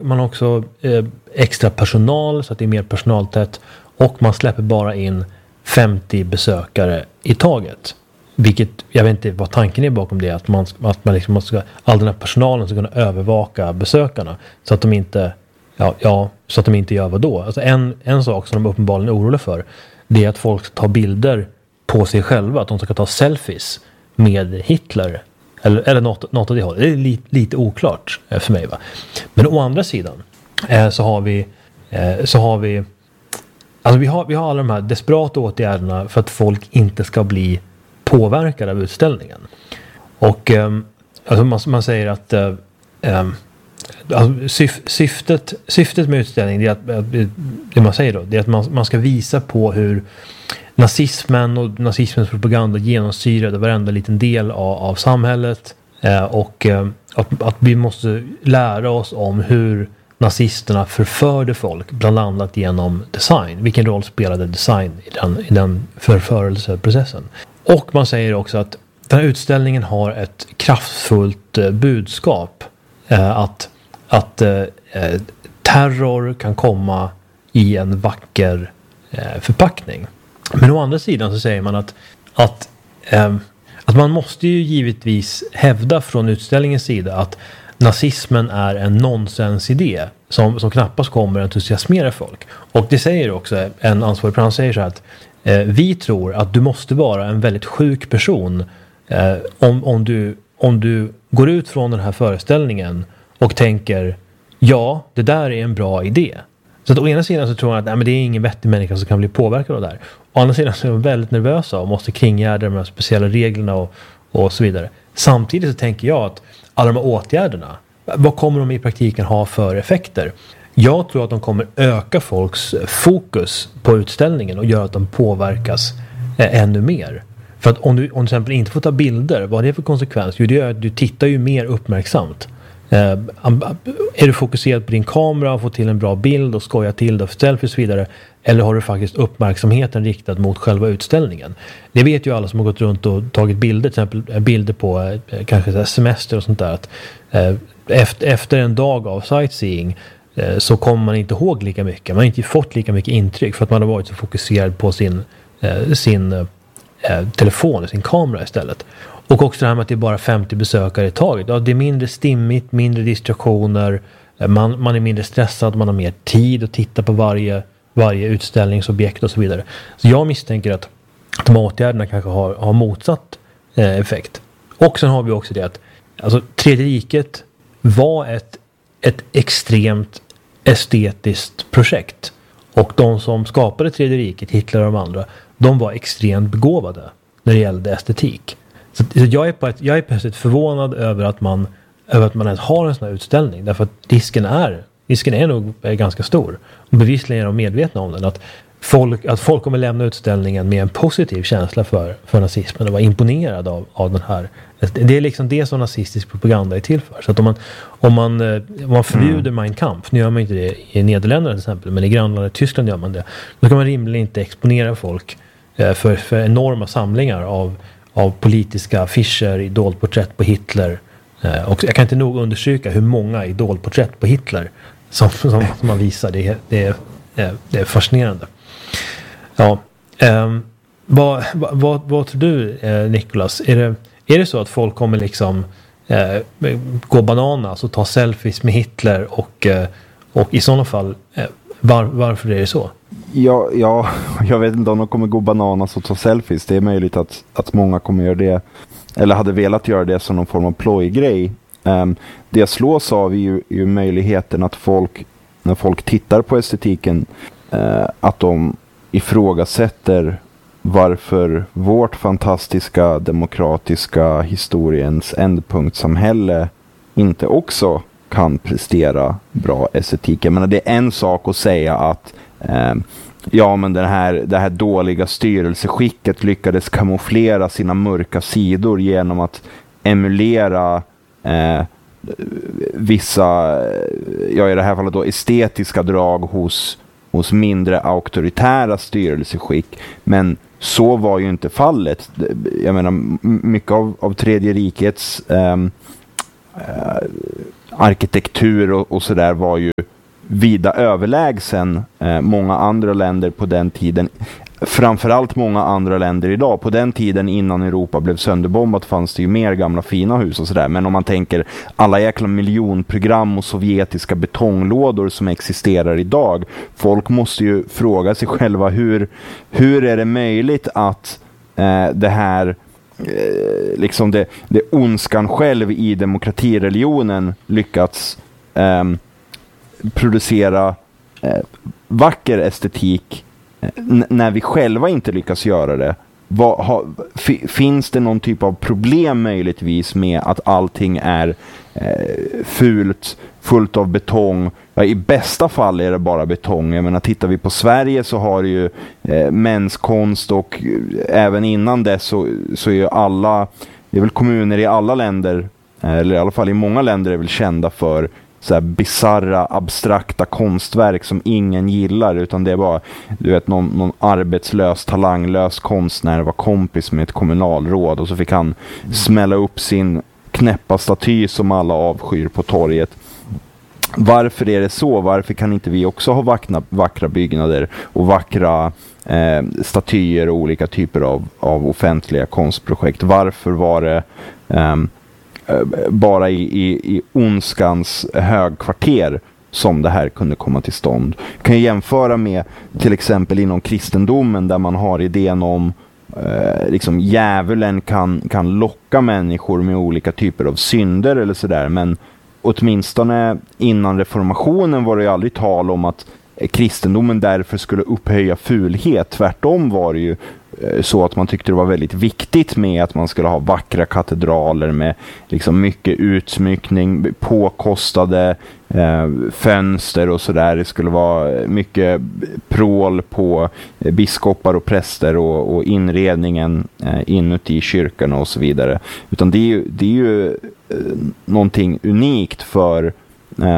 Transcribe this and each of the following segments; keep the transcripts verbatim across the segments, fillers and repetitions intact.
man har också eh, extra personal så att det är mer personaltätt. Och man släpper bara in femtio besökare i taget. Vilket, jag vet inte vad tanken är bakom det. Att man, att man liksom måste, all den här personalen ska kunna övervaka besökarna. Så att de inte, ja, ja, så att de inte gör vad då. Alltså en, en sak som de uppenbarligen är oroliga för. Det är att folk tar bilder på sig själva. Att de ska ta selfies med Hitler. Eller, eller något, något av det hållet. Det är lite, lite oklart för mig, va. Men å andra sidan eh, så har vi eh, så har vi alltså vi har, vi har alla de här desperata åtgärderna för att folk inte ska bli påverkade av utställningen. Och eh, alltså man, man säger att eh, eh, alltså syf, syftet, syftet med utställningen är att, det man säger då, det är att man, man ska visa på hur nazismen och nazismens propaganda genomsyrade varenda liten del av, av samhället eh, och eh, att, att vi måste lära oss om hur nazisterna förförde folk, bland annat genom design. Vilken roll spelade design i den, i den förförelseprocessen? Och man säger också att den här utställningen har ett kraftfullt eh, budskap eh, att, att eh, terror kan komma i en vacker eh, förpackning. Men å andra sidan så säger man att, att, eh, att man måste ju givetvis hävda från utställningens sida att nazismen är en nonsensidé som, som knappast kommer att entusiasmera folk. Och det säger också en ansvarig, han säger så här att eh, vi tror att du måste vara en väldigt sjuk person eh, om, om, du, om du går ut från den här föreställningen och tänker ja, det där är en bra idé. Så att å ena sidan så tror han att nej, men det är ingen vettig människa som kan bli påverkad av det där. Å andra sidan så är de väldigt nervösa och måste kringgärda de här speciella reglerna och, och så vidare. Samtidigt så tänker jag att alla de här åtgärderna, vad kommer de i praktiken ha för effekter? Jag tror att de kommer öka folks fokus på utställningen och göra att de påverkas eh, ännu mer. För att om du, om du till exempel inte får ta bilder, vad är det för konsekvens? Jo, det gör att du tittar ju mer uppmärksamt. Uh, är du fokuserad på din kamera och får till en bra bild och skojar till det för selfie och så vidare, eller har du faktiskt uppmärksamheten riktad mot själva utställningen? Det vet ju alla som har gått runt och tagit bilder, till exempel bilder på uh, kanske semester och sånt där, att uh, efter, efter en dag av sightseeing uh, så kommer man inte ihåg lika mycket, man har inte fått lika mycket intryck för att man har varit så fokuserad på sin, uh, sin uh, telefon, sin kamera istället. Och också det här med att det är bara femtio besökare i taget. Ja, det är mindre stimmigt, mindre distraktioner. Man, man är mindre stressad, man har mer tid att titta på varje, varje utställningsobjekt och så vidare. Så jag misstänker att de åtgärderna kanske har, har motsatt eh, effekt. Och sen har vi också det att alltså, Tredje riket var ett, ett extremt estetiskt projekt. Och de som skapade Tredje riket, Hitler och de andra, de var extremt begåvade när det gällde estetik. Så, så jag är på ett, jag är plötsligt förvånad över att man över att man ens har en sån här utställning, därför att risken är risken är nog ganska stor. Och bevisligen är de medvetna om den, att folk att folk kommer lämna utställningen med en positiv känsla för för nazismen och vara imponerad av av den här. Det är liksom det som nazistisk propaganda är till för. Så att om man om man om man förbjuder mm. Mein Kampf, nu gör man inte det i Nederländerna till exempel, men i grannlandet Tyskland gör man det. Då kan man rimligen inte exponera folk för för enorma samlingar av av politiska affischer, idolporträtt på Hitler. Eh, och jag kan inte nog undersöka hur många idolporträtt på Hitler som, som, som man visar. Det är, det är, det är fascinerande. Ja, eh, vad, vad, vad tror du, eh, Nicholas? Är det, är det så att folk kommer liksom eh, gå bananas och ta selfies med Hitler och, eh, och i sådana fall eh, var, varför är det så? Ja, ja, jag vet inte om de kommer gå bananas och ta selfies. Det är möjligt att, att många kommer göra det, eller hade velat göra det som någon form av plojgrej. Um, det jag slås av är ju, är ju möjligheten att folk, när folk tittar på estetiken, uh, att de ifrågasätter varför vårt fantastiska demokratiska historiens ändpunktsamhälle inte också kan prestera bra estetik. Jag menar, det är en sak att säga att eh, ja, men den här, det här dåliga styrelseskicket lyckades kamouflera sina mörka sidor genom att emulera eh, vissa, ja, i det här fallet då estetiska drag hos, hos mindre auktoritära styrelseskick. Men så var ju inte fallet. Jag menar, mycket av, av Tredje rikets eh, arkitektur och, och sådär var ju vida överlägsen eh, många andra länder på den tiden. Framförallt många andra länder idag. På den tiden innan Europa blev sönderbombat fanns det ju mer gamla fina hus och sådär. Men om man tänker alla jäkla miljonprogram och sovjetiska betonglådor som existerar idag. Folk måste ju fråga sig själva hur, hur är det möjligt att eh, det här eh, liksom det, det ondskan själv i demokratireligionen lyckats eh, producera eh, vacker estetik N- när vi själva inte lyckas göra det. Vad, ha, f- finns det någon typ av problem möjligtvis med att allting är eh, fult, fullt av betong? Ja, i bästa fall är det bara betong. Jag menar, tittar vi på Sverige så har det ju eh, mänskonst och eh, även innan det så, så är ju alla, det är väl kommuner i alla länder, eller i alla fall i många länder är väl kända för så här bizarra, abstrakta konstverk som ingen gillar, utan det är bara, du vet, någon, någon arbetslös, talanglös konstnär var kompis med ett kommunalråd och så fick han mm. smälla upp sin knäppa staty som alla avskyr på torget. Varför är det så? Varför kan inte vi också ha vackra, vackra byggnader och vackra eh, statyer och olika typer av, av offentliga konstprojekt? Varför var det eh, bara i, i, i ondskans högkvarter som det här kunde komma till stånd? Jag kan jämföra med till exempel inom kristendomen där man har idén om eh, liksom djävulen kan, kan locka människor med olika typer av synder eller sådär, men åtminstone innan reformationen var det ju aldrig tal om att kristendomen därför skulle upphöja fulhet. Tvärtom var det ju så att man tyckte det var väldigt viktigt med att man skulle ha vackra katedraler med liksom mycket utsmyckning, påkostade eh, fönster och sådär. Det skulle vara mycket prål på eh, biskopar och präster och, och inredningen eh, inuti kyrkorna och så vidare. Utan det är ju, det är ju eh, någonting unikt för eh,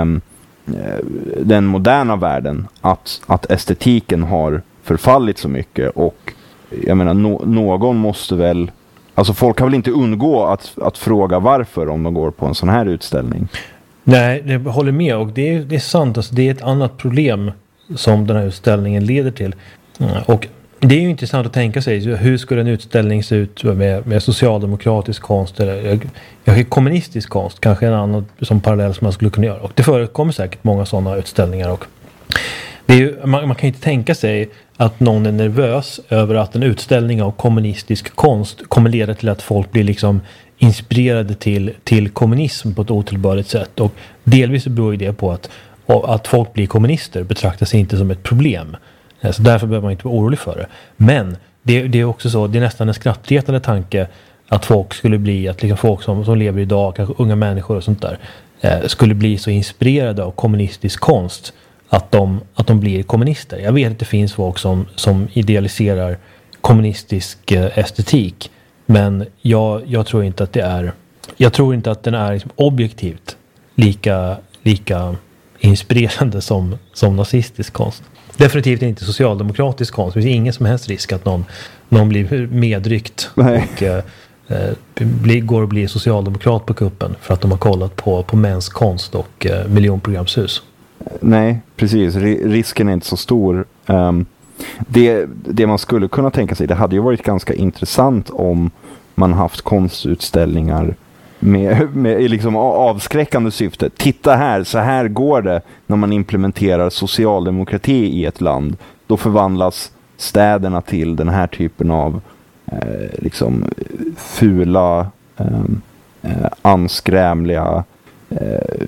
den moderna världen att, att estetiken har förfallit så mycket. Och jag menar, no, någon måste väl, alltså folk kan väl inte undgå att, att fråga varför om de går på en sån här utställning. Nej, jag håller med, och det är, det är sant, alltså, det är ett annat problem som den här utställningen leder till. Och det är ju intressant att tänka sig, hur skulle en utställning se ut med, med socialdemokratisk konst eller ja, kommunistisk konst, kanske en annan som parallell som man skulle kunna göra. Och det förekommer säkert många sådana utställningar. Och det är ju, man, man kan inte tänka sig att någon är nervös över att en utställning av kommunistisk konst kommer leda till att folk blir liksom inspirerade till, till kommunism på ett otillbörligt sätt. Och delvis beror det på att, att folk blir kommunister betraktar sig inte som ett problem. Så därför behöver man inte vara orolig för det. Men det, det är också så, det är nästan en skrattretande tanke att folk skulle bli, att liksom folk som, som lever idag, kanske unga människor och sånt där, eh, skulle bli så inspirerade av kommunistisk konst att de, att de blir kommunister. Jag vet att det finns folk som, som idealiserar kommunistisk eh, estetik, men jag, jag tror inte att det är, jag tror inte att den är liksom objektivt lika, lika inspirerande som, som nazistisk konst. Definitivt inte socialdemokratisk konst. Det finns ingen som helst risk att någon, någon blir medryckt Nej. och eh, blir, går och blir socialdemokrat på kuppen för att de har kollat på, på mäns konst och eh, miljonprogramshus. Nej, precis. R- risken är inte så stor. Um, det, det man skulle kunna tänka sig, det hade ju varit ganska intressant om man haft konstutställningar med, med liksom avskräckande syfte. Titta här, så här går det när man implementerar socialdemokrati i ett land. Då förvandlas städerna till den här typen av eh, liksom fula, eh, eh, anskrämliga eh,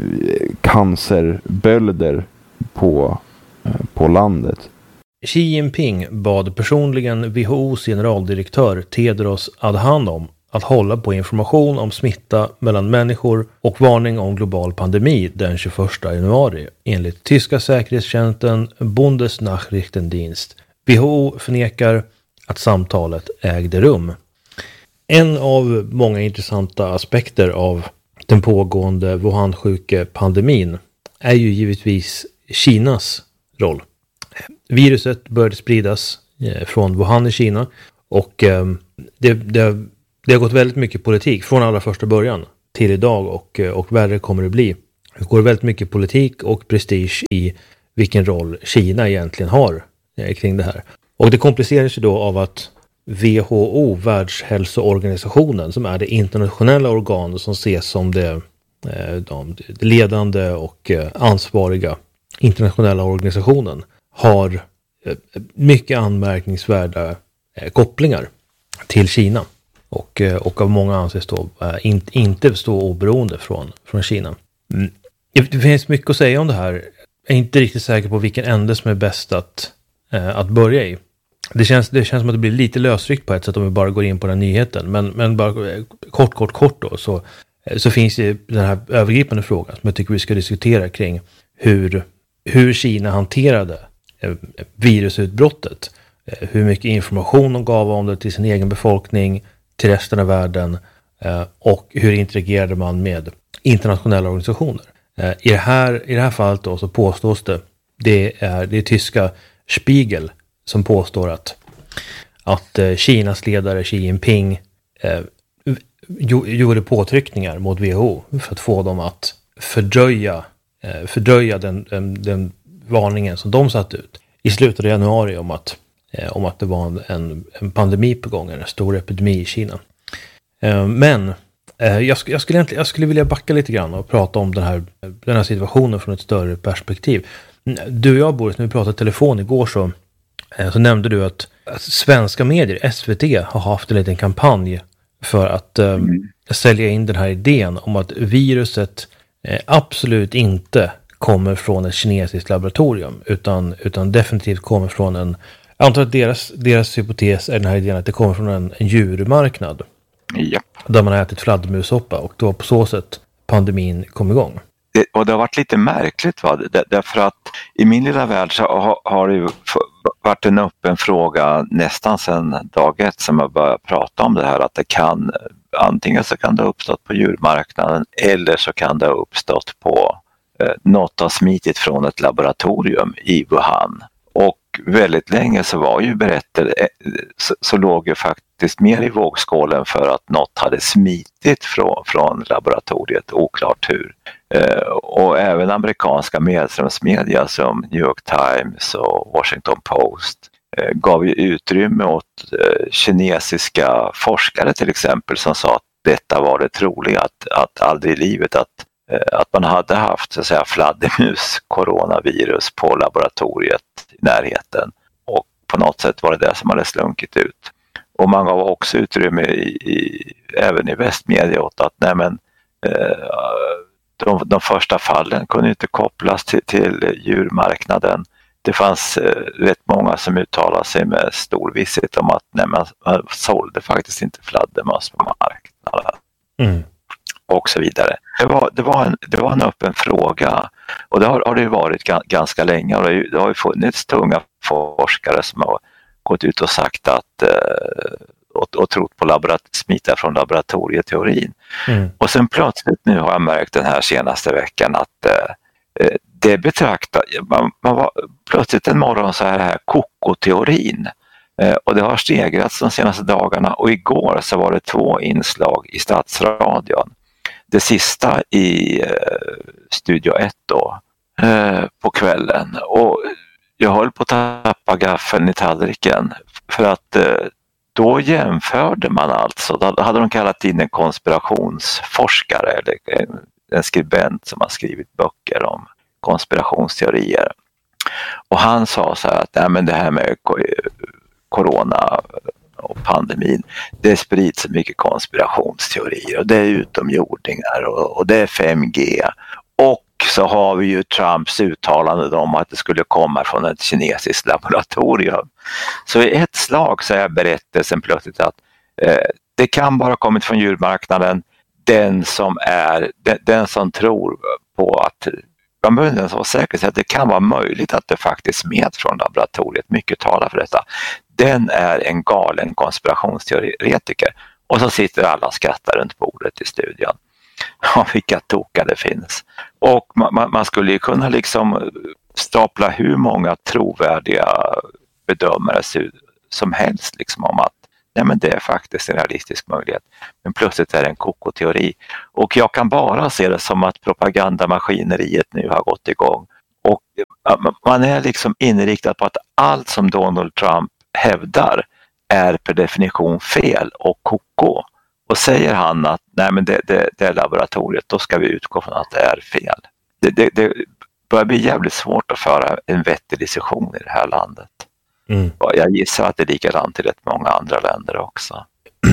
cancerbölder på, eh, på landet. Xi Jinping bad personligen W H O:s generaldirektör Tedros Adhanom att hålla på information om smitta mellan människor och varning om global pandemi den tjugoförsta januari enligt tyska säkerhetstjänsten Bundesnachrichtendienst. W H O förnekar att samtalet ägde rum. En av många intressanta aspekter av den pågående Wuhan-sjuke-pandemin är ju givetvis Kinas roll. Viruset började spridas från Wuhan i Kina och det, det, det har gått väldigt mycket politik från allra första början till idag och, och värre kommer det bli Det går väldigt mycket politik och prestige i vilken roll Kina egentligen har eh, kring det här. Och det kompliceras ju då av att W H O, Världshälsoorganisationen, som är det internationella organ som ses som det, eh, de, det ledande och eh, ansvariga internationella organisationen, har eh, mycket anmärkningsvärda eh, kopplingar till Kina. Och, eh, och av många anses då eh, in, inte stå oberoende från, från Kina. Mm. Det finns mycket att säga om det här. Jag är inte riktigt säker på vilken ände som är bäst att, eh, att börja i. Det känns, det känns som att det blir lite lösryckt på ett sätt om vi bara går in på den nyheten. Men, men bara eh, kort, kort, kort då. Så, eh, så finns det den här övergripande frågan som jag tycker vi ska diskutera kring hur, hur Kina hanterade eh, virusutbrottet. Eh, hur mycket information de gav om det till sin egen befolkning, till resten av världen. Eh, och hur interagerade man med internationella organisationer. I det här, i det här fallet då så påstås det, det är, det är tyska Spiegel som påstår att, att Kinas ledare Xi Jinping eh, gjorde påtryckningar mot W H O för att få dem att fördröja, eh, fördröja den, den, den varningen som de satt ut i slutet av januari om att, eh, om att det var en, en, en pandemi på gång, en stor epidemi i Kina. Eh, men Jag, sk- jag, skulle jag skulle vilja backa lite grann och prata om den här, den här situationen från ett större perspektiv. Du och jag, Boris, när vi pratade telefon igår så, så nämnde du att, att svenska medier, S V T, har haft en liten kampanj för att eh, mm. sälja in den här idén om att viruset eh, absolut inte kommer från ett kinesiskt laboratorium utan, utan definitivt kommer från en, jag antar att deras, deras hypotes är den här idén att det kommer från en, en djurmarknad. Ja. Där man har ätit fladdermussoppa och då på så sätt pandemin kom igång. Det, och det har varit lite märkligt, va? Det, därför att i min lilla värld så har, har det varit en öppen fråga nästan sedan dag ett som jag började prata om det här, att det kan, antingen så kan det ha uppstått på djurmarknaden eller så kan det ha uppstått på eh, något har smitit från ett laboratorium i Wuhan. Och väldigt länge så var ju berättade, så, så låg ju faktiskt mer i vågskålen för att något hade smitit från, från laboratoriet, oklart hur. Eh, och även amerikanska medströmsmedia som New York Times och Washington Post eh, gav ju utrymme åt eh, kinesiska forskare till exempel som sa att detta var det troliga, att, att aldrig i livet att att man hade haft så att säga fladdermus coronavirus på laboratoriet i närheten, och på något sätt var det det som hade slunkit ut. Och man gav också utrymme i, i, även i västmedia åt att nej men, eh, de, de första fallen kunde inte kopplas till, till djurmarknaden. Det fanns eh, rätt många som uttalade sig med stor visshet om att nej, man, man sålde faktiskt inte fladdermus på marknaden. Mm. Och så vidare. Det var, det var, en, det var en öppen fråga, och det har, har det ju varit g- ganska länge, och det, ju, det har ju funnits tunga forskare som har gått ut och sagt att eh, och, och trott på laborat- smitta från laboratorieteorin. Mm. Och sen plötsligt nu har jag märkt den här senaste veckan att eh, det betraktar man, man var plötsligt en morgon så här, det här kokoteorin. Eh, och det har stegrats de senaste dagarna, och igår så var det två inslag i Statsradion. Det sista i eh, Studio ett då, eh, på kvällen, och jag höll på att tappa gaffeln i tallriken för att eh, då jämförde man alltså, då hade de kallat in en konspirationsforskare eller en skribent som har skrivit böcker om konspirationsteorier, och han sa så här att nej, men det här med corona och pandemin, det sprids så mycket konspirationsteorier, och det är utomjordingar och, och det är fem G, och så har vi ju Trumps uttalande om att det skulle komma från ett kinesiskt laboratorium. Så i ett slag så är berättelsen plötsligt att eh, det kan bara kommit från djurmarknaden. Den som är den, den som tror på att man behöver inte ens vara säker att det kan vara möjligt att det faktiskt smet från laboratoriet, mycket talar för detta, den är en galen konspirationsteoretiker. Och så sitter alla och skrattar runt bordet i studion. Ja, vilka tokar det finns. Och man, man skulle ju kunna liksom stapla hur många trovärdiga bedömare som helst liksom om att ja men det är faktiskt en realistisk möjlighet. Men plötsligt är det en koko-teori. Och jag kan bara se det som att propagandamaskineriet nu har gått igång. Och man är liksom inriktad på att allt som Donald Trump hävdar är per definition fel och koko. Och säger han att nej men det, det, det är laboratoriet, då ska vi utgå från att det är fel. Det, det, det börjar bli jävligt svårt att föra en vettig diskussion i det här landet. Mm. Jag gissar att det är likadant i rätt många andra länder också.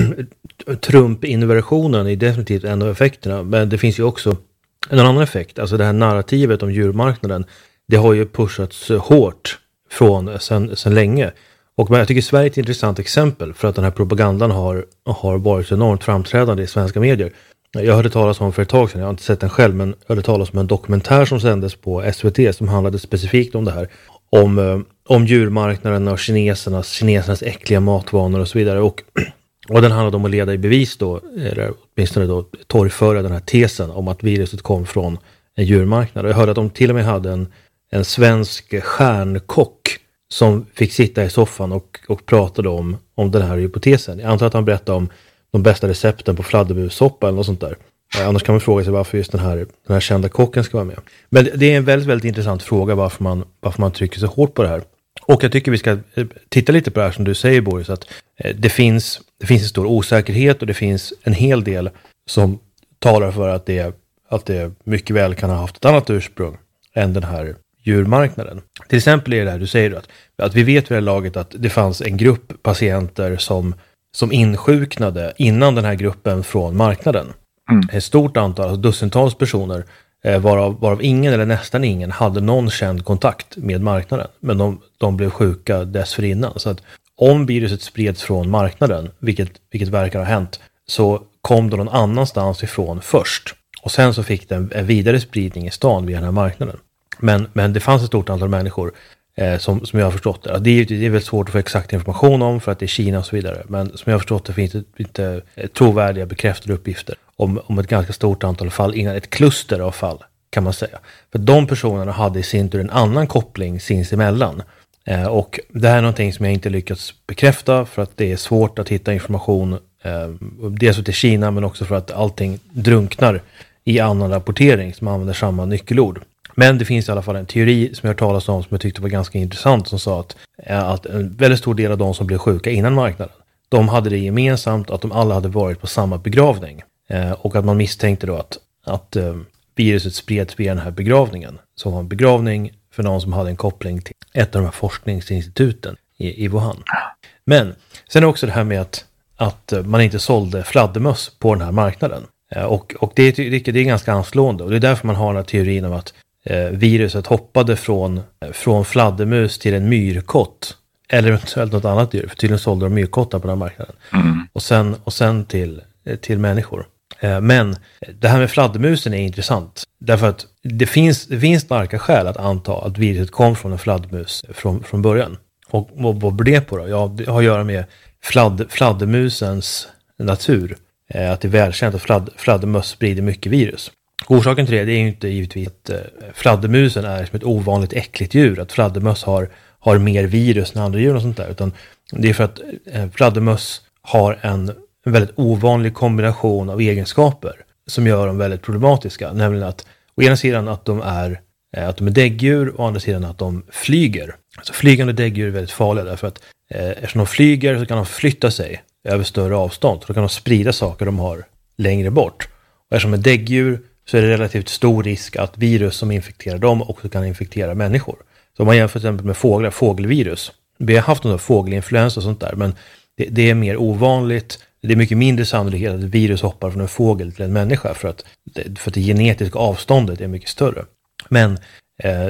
Trump-inversionen är definitivt en av effekterna, men det finns ju också en annan effekt. Alltså det här narrativet om djurmarknaden, det har ju pushats hårt från sen, sen länge. Och jag tycker Sverige är ett intressant exempel för att den här propagandan har, har varit enormt framträdande i svenska medier. Jag hörde talas om för ett tag sedan, jag har inte sett den själv, men jag hörde talas om en dokumentär som sändes på S V T som handlade specifikt om det här. Om, om djurmarknaden och kinesernas, kinesernas äckliga matvanor och så vidare. Och, och den handlade om att leda i bevis då, eller åtminstone då torgföra den här tesen om att viruset kom från en djurmarknad. Och jag hörde att de till och med hade en, en svensk stjärnkock som fick sitta i soffan och, och pratade om, om den här hypotesen. Jag antar att han berättade om de bästa recepten på fladdermussoppa eller något sånt där. Eh, annars kan man fråga sig varför just den här, den här kända kocken ska vara med. Men det är en väldigt, väldigt intressant fråga varför man, varför man trycker så hårt på det här. Och jag tycker vi ska titta lite på det här som du säger, Boris, att eh, det, finns, det finns en stor osäkerhet och det finns en hel del som talar för att det, att det mycket väl kan ha haft ett annat ursprung än den här djurmarknaden. Till exempel är det här du säger att, att vi vet vid det här laget att det fanns en grupp patienter som, som insjuknade innan den här gruppen från marknaden. Mm. Ett stort antal, alltså dussintals personer, eh, varav, varav ingen eller nästan ingen hade någon känd kontakt med marknaden. Men de, de blev sjuka dessförinnan. Så att om viruset spreds från marknaden, vilket, vilket verkar ha hänt, så kom det någon annanstans ifrån först. Och sen så fick det en, en vidare spridning i stan via den här marknaden. Men, men det fanns ett stort antal människor eh, som, som jag har förstått det. Det är, det är väldigt svårt att få exakt information om för att det är Kina och så vidare. Men som jag har förstått det finns det inte trovärdiga bekräftade uppgifter om, om ett ganska stort antal fall innan ett kluster av fall kan man säga. För de personerna hade i sin tur en annan koppling sinsemellan. Eh, och det här är någonting som jag inte lyckats bekräfta för att det är svårt att hitta information. Eh, dels till Kina men också för att allting drunknar i annan rapportering som använder samma nyckelord. Men det finns i alla fall en teori som jag har talat om som jag tyckte var ganska intressant som sa att, att en väldigt stor del av de som blev sjuka innan marknaden, de hade det gemensamt att de alla hade varit på samma begravning. Eh, och att man misstänkte då att, att eh, viruset spreds via den här begravningen. Som var en begravning för någon som hade en koppling till ett av de här forskningsinstituten i, i Wuhan. Men sen är också det här med att, att man inte sålde fladdermöss på den här marknaden. Eh, och och det, det, det är ganska anslående och det är därför man har den här teorin om att Eh, viruset hoppade från, eh, från fladdermus till en myrkott eller eventuellt något annat djur, för tydligen sålde de myrkottar på den här marknaden mm. och sen, och sen till, eh, till människor. Eh, men det här med fladdermusen är intressant därför att det finns, det finns starka skäl att anta att viruset kom från en fladdermus från, från början. Och vad, vad beror det på då? Ja, det har att göra med fladd, fladdermusens natur. Eh, att det är välkänt att fladd, fladdermöss sprider mycket virus. Orsaken till det, det är ju inte givetvis att eh, fladdermusen är som ett ovanligt äckligt djur. Att fladdermöss har, har mer virus än andra djur och sånt där. Utan det är för att eh, fladdermöss har en, en väldigt ovanlig kombination av egenskaper som gör dem väldigt problematiska. Nämligen att å ena sidan att de är, eh, att de är däggdjur och å andra sidan att de flyger. Alltså flygande däggdjur är väldigt farliga därför att eh, eftersom de flyger så kan de flytta sig över större avstånd. Så då kan de sprida saker de har längre bort. Och eftersom de är däggdjur så är det relativt stor risk att virus som infekterar dem också kan infektera människor. Så om man jämför till exempel med fåglar, fågelvirus. Vi har haft några fågelinfluensa och sånt där, men det, det är mer ovanligt. Det är mycket mindre sannolikhet att ett virus hoppar från en fågel till en människa för att, för att det genetiska avståndet är mycket större. Men eh,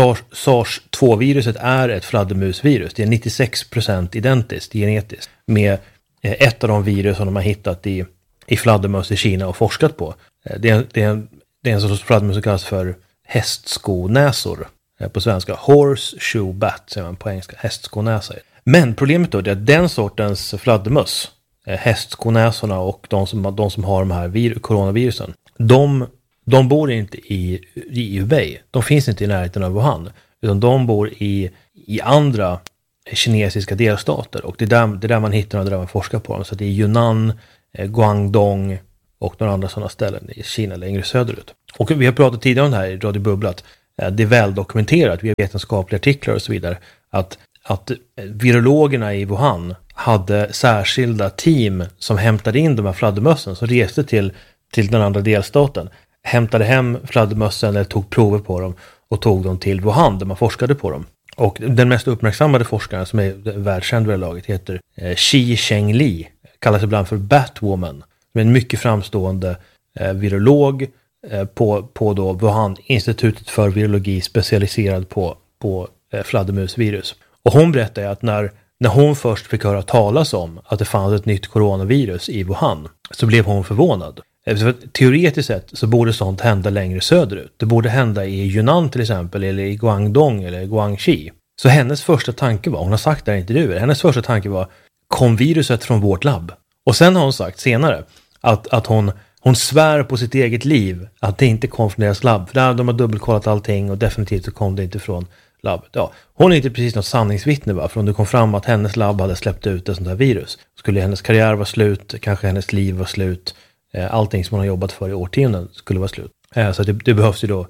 SARS två-viruset är ett fladdermusvirus. Det är nittiosex procent identiskt genetiskt med eh, ett av de virus som de har hittat i, i fladdermöss i Kina och forskat på. Det är, det, är en, det är en sorts fladdermus som kallas för hästskonäsor på svenska. Horseshoe bat säger man på engelska. Hästskonäsor. Men problemet då är att den sortens fladdermöss, hästskonäsorna och de som, de som har de här vir, coronavirusen, de, de bor inte i, i Hubei. De finns inte i närheten av Wuhan. Utan de bor i, i andra kinesiska delstater. Och det är där, det är där man hittar och där man forskar på dem. Så det är Yunnan, eh, Guangdong och några andra sådana ställen i Kina längre söderut. Och vi har pratat tidigare om det här i Radio Bubbla att eh, det är väl dokumenterat via vetenskapliga artiklar och så vidare att, att virologerna i Wuhan hade särskilda team som hämtade in de här fladdermössen som reste till, till den andra delstaten. Hämtade hem fladdermössen eller tog prover på dem och tog dem till Wuhan där man forskade på dem. Och den mest uppmärksammade forskaren som är världskänd vid laget heter eh, Xi Chengli. Kallas ibland för Batwoman. Som är en mycket framstående eh, virolog eh, på, på då Wuhan institutet för virologi specialiserad på, på eh, fladdermusvirus. Och hon berättar att när, när hon först fick höra talas om att det fanns ett nytt coronavirus i Wuhan så blev hon förvånad. För teoretiskt sett så borde sånt hända längre söderut. Det borde hända i Yunnan till exempel, eller i Guangdong eller Guangxi. Så hennes första tanke var, hon har sagt där i intervjuer, hennes första tanke var, kom viruset från vårt labb? Och sen har hon sagt senare att, att hon, hon svär på sitt eget liv att det inte kom från deras labb. För där de har dubbelkollat allting och definitivt så kom det inte från labbet. Ja, hon är inte precis något sanningsvittne, va? För om det kom fram att hennes labb hade släppt ut ett sånt här virus, skulle hennes karriär vara slut, kanske hennes liv var slut. Allting som man har jobbat för i årtionden skulle vara slut. Så det, det behövs ju då,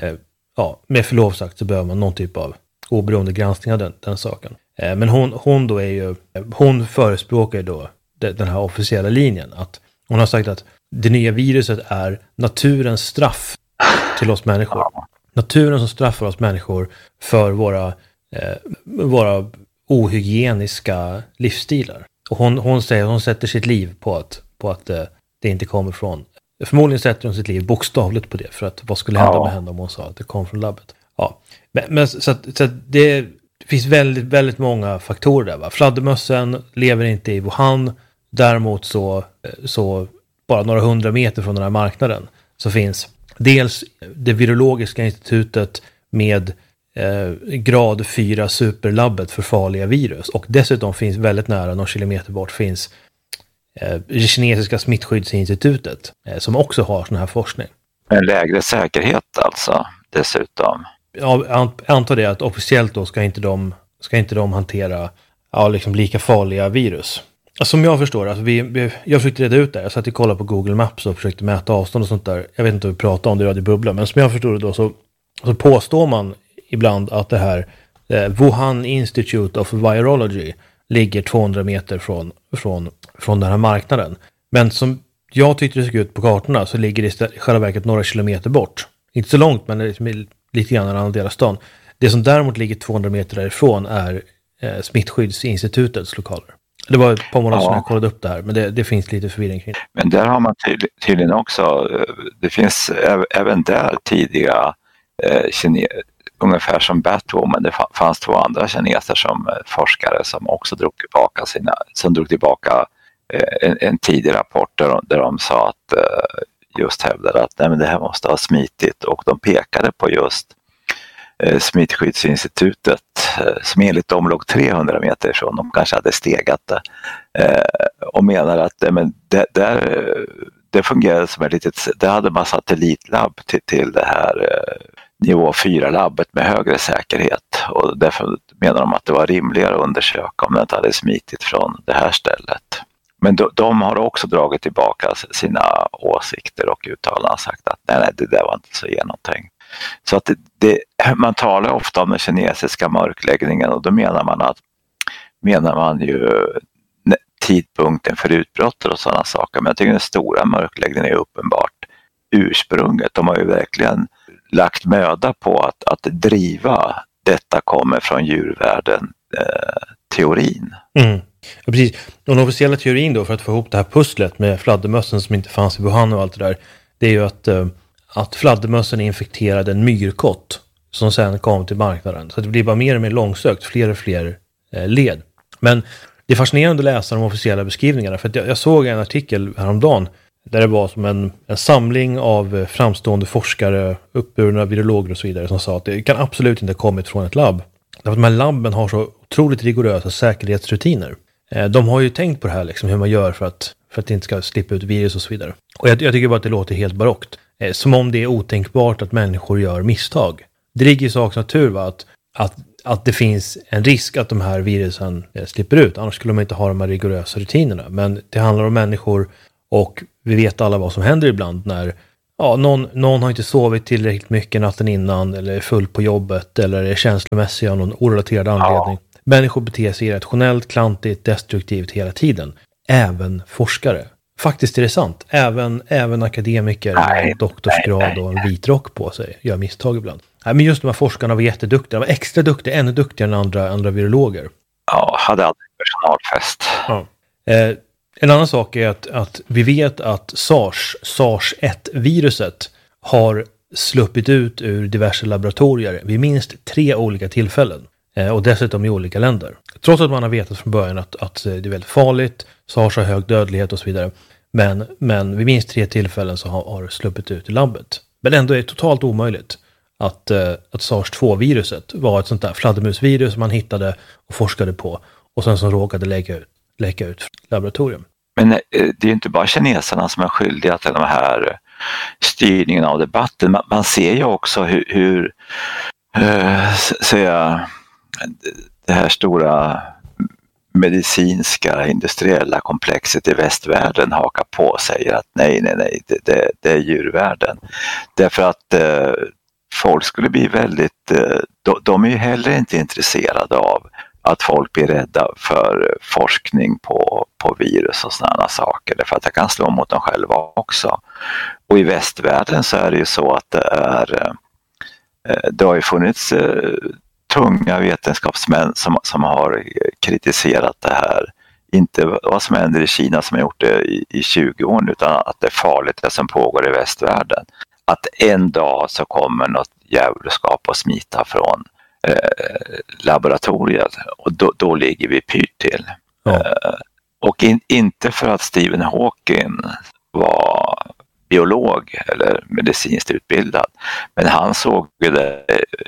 ja, med förlov sagt så behöver man någon typ av oberoende granskning av den, den saken. Men hon, hon då är ju, hon förespråkar ju då den här officiella linjen. Att hon har sagt att det nya viruset är naturens straff till oss människor. Naturen som straffar oss människor för våra, eh, våra ohygieniska livsstilar. Och hon, hon säger, hon sätter sitt liv på att, på att eh, det inte kommer från. Förmodligen sätter hon sitt liv bokstavligt på det. För att vad skulle hända ja. med henne om hon sa att det kom från labbet. Ja. Men, men så, att, så att det, det finns väldigt, väldigt många faktorer där. Va? Fladdermössen lever inte i Wuhan. Däremot så, så bara några hundra meter från den här marknaden så finns dels det virologiska institutet med eh, grad fyra superlabbet för farliga virus. Och dessutom finns väldigt nära, några kilometer bort, finns eh, det kinesiska smittskyddsinstitutet eh, som också har sån här forskning. En lägre säkerhet alltså dessutom. Ja, jag antar det att officiellt då ska inte de, ska inte de hantera ja, liksom lika farliga virus. Som jag förstår, alltså vi, vi, jag försökte reda ut det. Jag satt och kollade på Google Maps och försökte mäta avstånd och sånt där. Jag vet inte vad vi pratar om, det Radio Bubbla. Men som jag förstår det då så, så påstår man ibland att det här eh, Wuhan Institute of Virology ligger tvåhundra meter från, från, från den här marknaden. Men som jag tyckte det såg ut på kartorna så ligger det i själva verket några kilometer bort. Inte så långt, men liksom lite grann en annan del av stan. Det som däremot ligger tvåhundra meter därifrån är eh, Smittskyddsinstitutets lokaler. Det var ett par månader sedan ja. jag kollade upp det här, men det, det finns lite förvirring kring det. Men där har man tydlig, tydligen också, det finns även där tidiga eh, kine, ungefär som Batwoman, det fanns två andra kineser som eh, forskare som också drog tillbaka sina, som drog tillbaka eh, en, en tidig rapport där de, där de sa att eh, just hävdade att nej, men det här måste ha smitit, och de pekade på just eh, Smittskyddsinstitutet eh, som enligt dem låg trehundra meter ifrån, de kanske hade stegat det eh, och menar att eh, men det, där, det fungerade som ett litet, det hade man satellitlabb till, till det här eh, nivå fyra labbet med högre säkerhet, och därför menar de att det var rimligare att undersöka om det inte hade smitit från det här stället. Men de, de har också dragit tillbaka sina åsikter och uttalanden och sagt att nej, nej, det där var inte så genomtänkt. Så att det, det, man talar ofta om den kinesiska mörkläggningen, och då menar man att menar man ju tidpunkten för utbrott och sådana saker. Men jag tycker den stora mörkläggningen är uppenbart ursprunget. De har ju verkligen lagt möda på att, att driva detta kommer från djurvärlden eh, teorin. Mm. Ja, precis. Den officiella teorin då för att få ihop det här pusslet med fladdermössen som inte fanns i Wuhan och allt det där, det är ju att, att fladdermössen infekterade en myrkott som sen kom till marknaden. Så det blir bara mer och mer långsökt, fler och fler eh, led. Men det är fascinerande att läsa de officiella beskrivningarna, för att jag, jag såg en artikel häromdagen där det var som en, en samling av framstående forskare, uppburna virologer och så vidare som sa att det kan absolut inte ha kommit från ett labb. Därför att de här labben har så otroligt rigorösa säkerhetsrutiner. De har ju tänkt på det här, liksom, hur man gör för att, för att det inte ska slippa ut virus och så vidare. Och jag, jag tycker bara att det låter helt barockt. Som om det är otänkbart att människor gör misstag. Det ligger i sakens natur, va? Att, att att det finns en risk att de här virusen slipper ut. Annars skulle man inte ha de här rigorösa rutinerna. Men det handlar om människor och vi vet alla vad som händer ibland när ja, någon, någon har inte sovit tillräckligt mycket natten innan eller är full på jobbet eller är känslomässig av någon orelaterad anledning. Ja. Människor beter sig irrationellt, klantigt, destruktivt hela tiden. Även forskare. Faktiskt är det sant. Även, även akademiker med en doktorsgrad och en vit rock på sig gör misstag ibland. Nej, men just de här forskarna var jätteduktiga. De var extra duktiga, ännu duktigare än andra, andra virologer. Ja, hade aldrig personalfest. Ja. Eh, en annan sak är att, att vi vet att SARS, SARS ett-viruset har sluppit ut ur diverse laboratorier vid minst tre olika tillfällen. Eh, och dessutom i olika länder. Trots att man har vetat från början att, att det är väldigt farligt, SARS har hög dödlighet och så vidare. Men, men vid minst tre tillfällen så har, har det sluppit ut i labbet. Men ändå är det totalt omöjligt att, eh, att SARS två-viruset var ett sånt där fladdermusvirus man hittade och forskade på. Och sen som råkade lägga ut, lägga ut laboratorium. Men eh, det är ju inte bara kineserna som är skyldiga till de här styrningen av debatten. Man, man ser ju också hur, hur eh, säga, det här stora medicinska industriella komplexet i västvärlden hakar på och säger att nej, nej, nej, det, det, det är djurvärlden. Därför att eh, folk skulle bli väldigt, eh, de, de är ju heller inte intresserade av att folk blir rädda för forskning på, på virus och sådana saker. Därför att det kan slå mot dem själva också. Och i västvärlden så är det ju så att det är, eh, det har ju funnits eh, tunga vetenskapsmän som, som har kritiserat det här. Inte vad som händer i Kina som har gjort det i, i tjugo år, utan att det är farligt det som pågår i västvärlden. Att en dag så kommer något djävulskap att smita från eh, laboratoriet och då, då ligger vi pyrt till. Ja. Eh, och in, inte för att Stephen Hawking var biolog eller medicinskt utbildad, men han såg det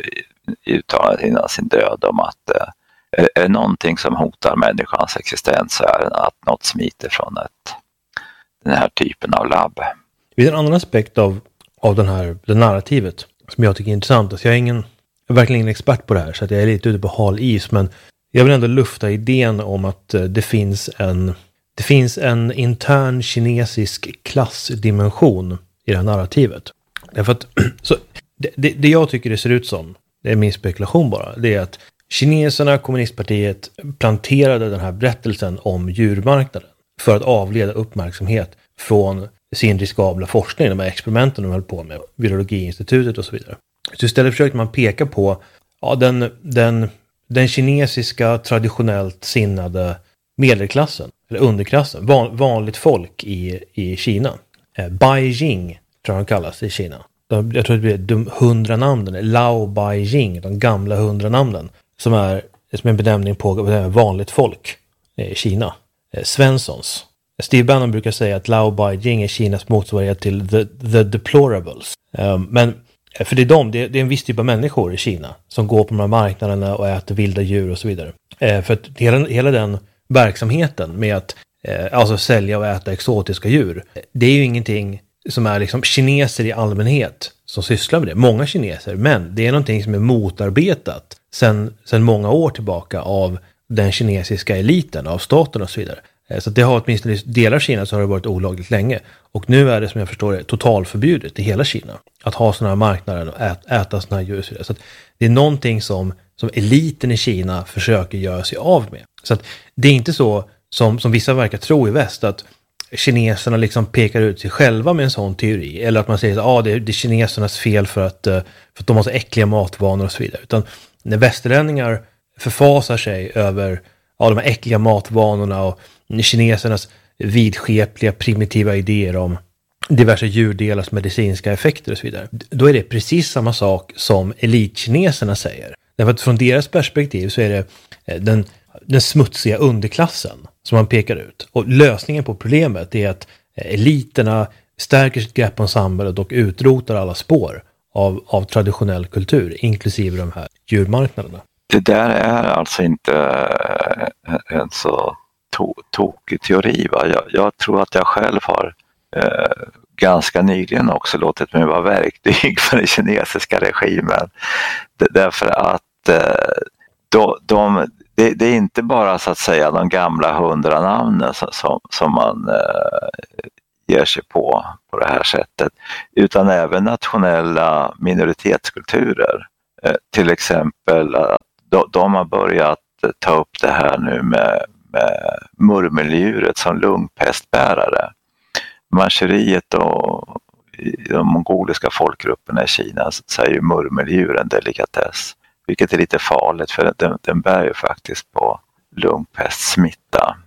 uttalat innan sin död om att eh, är det någonting som hotar människans existens så är det att något smiter från ett, den här typen av labb. Det är en annan aspekt av, av den här, det narrativet som jag tycker är intressant. Alltså jag, är ingen, jag är verkligen ingen expert på det här så att jag är lite ute på hal is, men jag vill ändå lufta idén om att det finns en, det finns en intern kinesisk klassdimension i det här narrativet. Därför att så, det, det, det jag tycker det ser ut som, det är min spekulation bara, det är att kineserna, kommunistpartiet planterade den här berättelsen om djurmarknaden för att avleda uppmärksamhet från sin riskabla forskning, de här experimenten de höll på med, virologiinstitutet och så vidare. Så istället försökte man peka på ja, den, den, den kinesiska traditionellt sinnade medelklassen, eller underklassen, van, vanligt folk i, i Kina. Eh, Beijing tror jag de kallas i Kina. De, jag tror det blir de hundra namnen, Lao Beijing, de gamla hundra namnen, som är, som är en benämning på vanligt folk i Kina. Eh, Svenssons. Steve Bannon brukar säga att Lao Beijing är Kinas motsvarighet till the, the deplorables. Um, men för det är de, det är, det är en viss typ av människor i Kina som går på de här marknaderna och äter vilda djur och så vidare. Uh, för att hela, hela den verksamheten med att uh, alltså sälja och äta exotiska djur, det är ju ingenting som är liksom kineser i allmänhet som sysslar med det. Många kineser, men det är någonting som är motarbetat sedan, sedan många år tillbaka av den kinesiska eliten, av staten och så vidare. Så det har åtminstone i delar av Kina så har det varit olagligt länge. Och nu är det som jag förstår det totalförbjudet i hela Kina att ha sådana här marknader och äta, äta sådana här djur. Så att det är någonting som, som eliten i Kina försöker göra sig av med. Så att det är inte så som, som vissa verkar tro i väst att kineserna liksom pekar ut sig själva med en sån teori. Eller att man säger att ah, det, är, det är kinesernas fel för att, för att de har så äckliga matvanor och så vidare. Utan när västerlänningar förfasar sig över ja, de här äckliga matvanorna och kinesernas vidskepliga primitiva idéer om diverse djurdelars medicinska effekter och så vidare. Då är det precis samma sak som elitkineserna säger. Därför att från deras perspektiv så är det den, den smutsiga underklassen som man pekar ut. Och lösningen på problemet är att eliterna stärker sitt grepp om samhället och utrotar alla spår av, av traditionell kultur, inklusive de här djurmarknaderna. Det där är alltså inte en så to- tokig teori. Va? Jag, jag tror att jag själv har eh, ganska nyligen också låtit mig vara verktyg för den kinesiska regimen. D- därför att eh, de, det, det är inte bara så att säga de gamla hundra namnen som, som, som man eh, ger sig på på det här sättet, utan även nationella minoritetskulturer. Eh, till exempel att de, de har börjat ta upp det här nu med, med murmeldjuret som lungpestbärare. Manchuriet och i de mongoliska folkgrupperna i Kina så är ju murmeldjur en delikatess, vilket är lite farligt för den, den bär ju faktiskt på lungpestsmitta.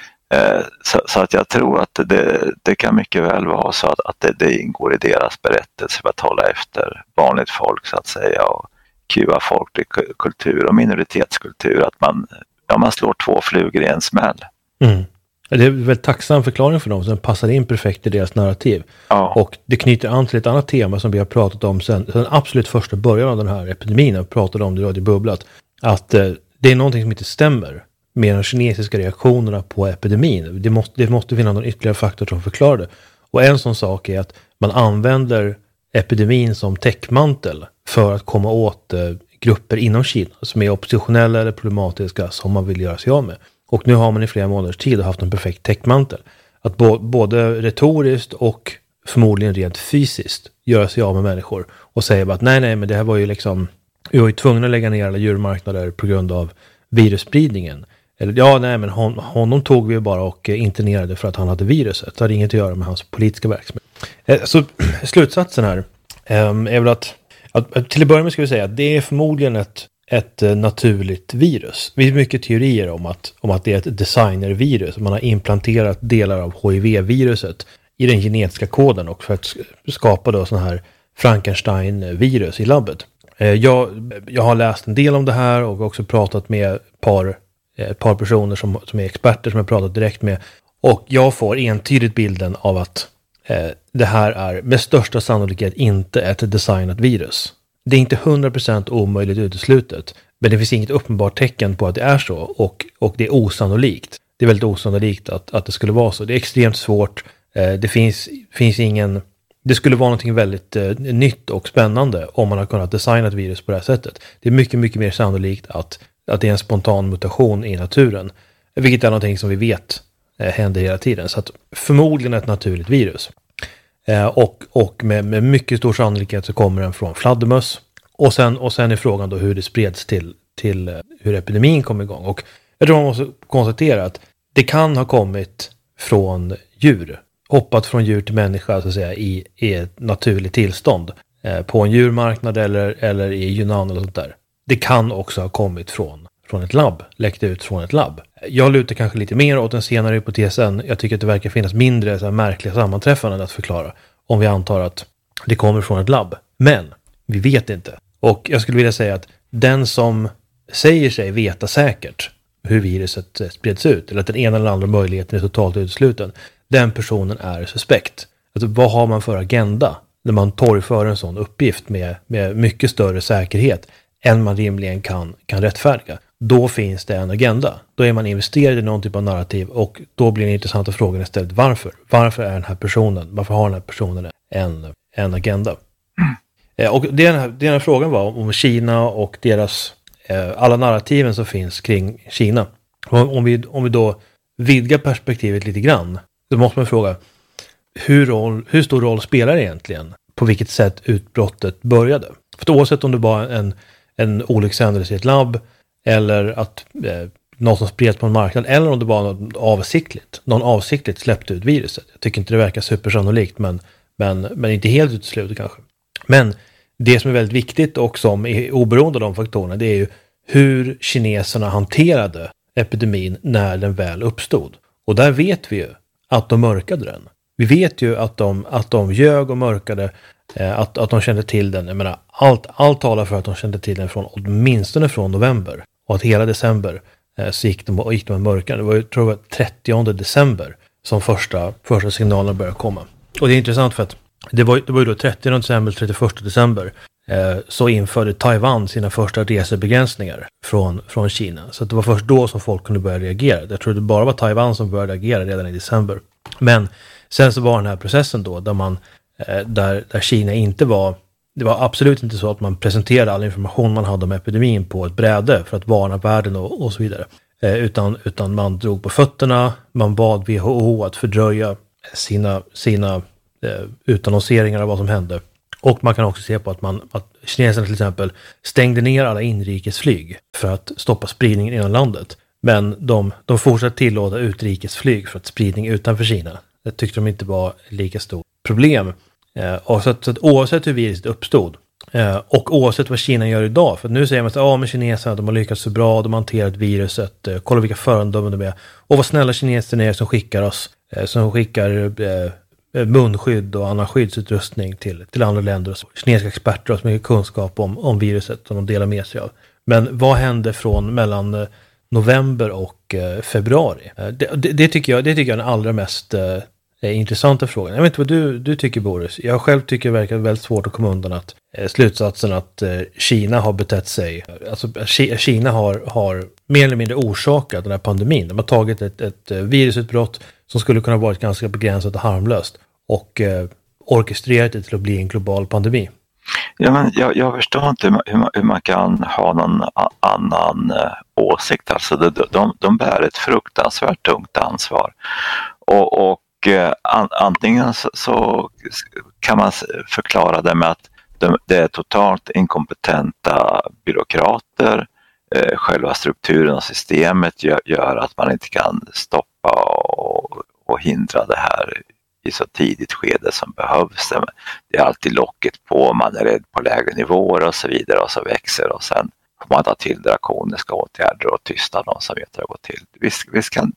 Eh, så, så att jag tror att det, det kan mycket väl vara så att, att det, det ingår i deras berättelse för att hålla efter vanligt folk så att säga och kuva folklig kultur och minoritetskultur, att man, ja, man slår två flugor i en smäll. Mm. Det är en väldigt tacksam förklaring för dem som passar in perfekt i deras narrativ. Ja. Och det knyter an till ett annat tema som vi har pratat om sen, sen absolut första början av den här epidemin. Jag pratade om det Radio Bubblat. Att eh, det är någonting som inte stämmer med de kinesiska reaktionerna på epidemin. Det måste, det måste finnas någon ytterligare faktor som förklarar det. Och en sån sak är att man använder epidemin som täckmantel för att komma åt eh, grupper inom Kina som är oppositionella eller problematiska som man vill göra sig av med. Och nu har man i flera månaders tid haft en perfekt täckmantel. Att bo- både retoriskt och förmodligen rent fysiskt göra sig av med människor och säga bara att nej, nej, men det här var ju liksom, vi var ju tvungna att lägga ner alla djurmarknader på grund av virusspridningen. Eller ja, nej, men hon, honom tog vi bara och internerade för att han hade viruset. Det hade inget att göra med hans politiska verksamhet. Eh, så slutsatsen här eh, är väl att, att till att börja med ska vi säga att det är förmodligen ett ett naturligt virus. Det finns mycket teorier om att, om att det är ett designervirus. Man har implanterat delar av H I V-viruset i den genetiska koden och för att skapa då sån här Frankenstein-virus i labbet. Jag, jag har läst en del om det här och också pratat med ett par, ett par personer som, som är experter som jag pratat direkt med. Och jag får entydigt bilden av att eh, det här är med största sannolikhet inte ett designat virus. Det är inte hundra procent omöjligt uteslutet, men det finns inget uppenbart tecken på att det är så och, och det är osannolikt. Det är väldigt osannolikt att, att det skulle vara så. Det är extremt svårt. Eh, det finns, finns ingen... Det skulle vara något väldigt eh, nytt och spännande om man har kunnat designa ett virus på det här sättet. Det är mycket, mycket mer sannolikt att, att det är en spontan mutation i naturen, vilket är någonting som vi vet eh, händer hela tiden. Så att förmodligen ett naturligt virus. Eh, och och med, med mycket stor sannolikhet så kommer den från fladdermöss. Och sen, och sen är frågan då hur det spreds till, till eh, hur epidemin kom igång. Och jag tror man måste konstatera att det kan ha kommit från djur. Hoppat från djur till människa så att säga i, i ett naturligt tillstånd. Eh, på en djurmarknad eller, eller i Yunnan eller sånt där. Det kan också ha kommit från, från ett labb. Läckt ut från ett labb. Jag lutar kanske lite mer åt den senare hypotesen. Jag tycker att det verkar finnas mindre så här märkliga sammanträffanden att förklara. Om vi antar att det kommer från ett labb. Men vi vet inte. Och jag skulle vilja säga att den som säger sig veta säkert hur viruset spreds ut. Eller att den ena eller andra möjligheten är totalt utesluten. Den personen är suspekt. Alltså, vad har man för agenda när man torgför en sån uppgift med, med mycket större säkerhet än man rimligen kan, kan rättfärdiga? Då finns det en agenda. Då är man investerad i någon typ av narrativ och då blir den intressanta frågan istället varför? Varför är den här personen, varför har den här personen en, en agenda? Mm. Och det den, här, det den här frågan var om Kina och deras, eh, alla narrativen som finns kring Kina. Om, om, vi, om vi då vidgar perspektivet lite grann, då måste man fråga hur, roll, hur stor roll spelar det egentligen? På vilket sätt utbrottet började? För oavsett om det var en, en olyckshändelse i ett labb eller att eh, någon som spreds på en marknad eller om det var något avsiktligt. Någon avsiktligt släppte ut viruset. Jag tycker inte det verkar supersannolikt men, men, men inte helt uteslutet kanske. Men det som är väldigt viktigt och som är oberoende av de faktorerna, det är ju hur kineserna hanterade epidemin när den väl uppstod. Och där vet vi ju att de mörkade den. Vi vet ju att de, att de ljög och mörkade, eh, att, att de kände till den. Jag menar, allt, allt talar för att de kände till den från, åtminstone från november. Och att hela december eh, så gick de, gick de med mörkare. Det var ju, tror jag, trettionde december som första, första signalerna började komma. Och det är intressant för att det var, det var ju då trettionde december, trettioförsta december eh, så införde Taiwan sina första resebegränsningar från, från Kina. Så att det var först då som folk kunde börja reagera. Jag tror det bara var Taiwan som började reagera redan i december. Men sen så var den här processen då där man eh, där, där Kina inte var det var absolut inte så att man presenterade all information man hade om epidemin på ett bräde för att varna världen och, och så vidare. Eh, utan, utan man drog på fötterna, man bad W H O att fördröja sina, sina eh, utannonseringar av vad som hände. Och man kan också se på att, man, att kineserna till exempel stängde ner alla inrikesflyg för att stoppa spridningen inom landet. Men de, de fortsatte tillåta utrikesflyg för att spridning utanför Kina. Det tyckte de inte var lika stort problem. Eh, och så, att, så att oavsett hur viruset uppstod eh, och oavsett vad Kina gör idag, för nu säger man att ja, men kineserna de har lyckats så bra, de har hanterat viruset, eh, kolla vilka föredömen de är. Och vad snälla kineser är som skickar oss, eh, som skickar eh, munskydd och annan skyddsutrustning till, till andra länder. Kinesiska experter har så mycket kunskap om, om viruset som de delar med sig av. Men vad hände från mellan eh, november och eh, februari? Eh, det, det, det, tycker jag, det tycker jag är den allra mest eh, intressanta frågan. Jag vet inte vad du, du tycker, Boris. Jag själv tycker det verkar väldigt svårt att komma undan att eh, slutsatsen att eh, Kina har betett sig, alltså Kina har, har mer eller mindre orsakat den här pandemin. De har tagit ett, ett virusutbrott som skulle kunna varit ganska begränsat och harmlöst och eh, orkestrerat det till att bli en global pandemi. Ja, men jag, jag förstår inte hur man, hur, man, hur man kan ha någon annan eh, åsikt. Alltså de, de, de bär ett fruktansvärt tungt ansvar. Och, och eh, an, antingen så, så kan man förklara det med att de, det är totalt inkompetenta byråkrater. Eh, själva strukturen och systemet gör, gör att man inte kan stoppa och, och hindra det här i så tidigt skede som behövs. Det är alltid locket på, man är rädd på lägre nivåer och så vidare, och så växer, och sen får man ta till drakoniska åtgärder och tysta de som vet hur det går till. Visst, visst kan,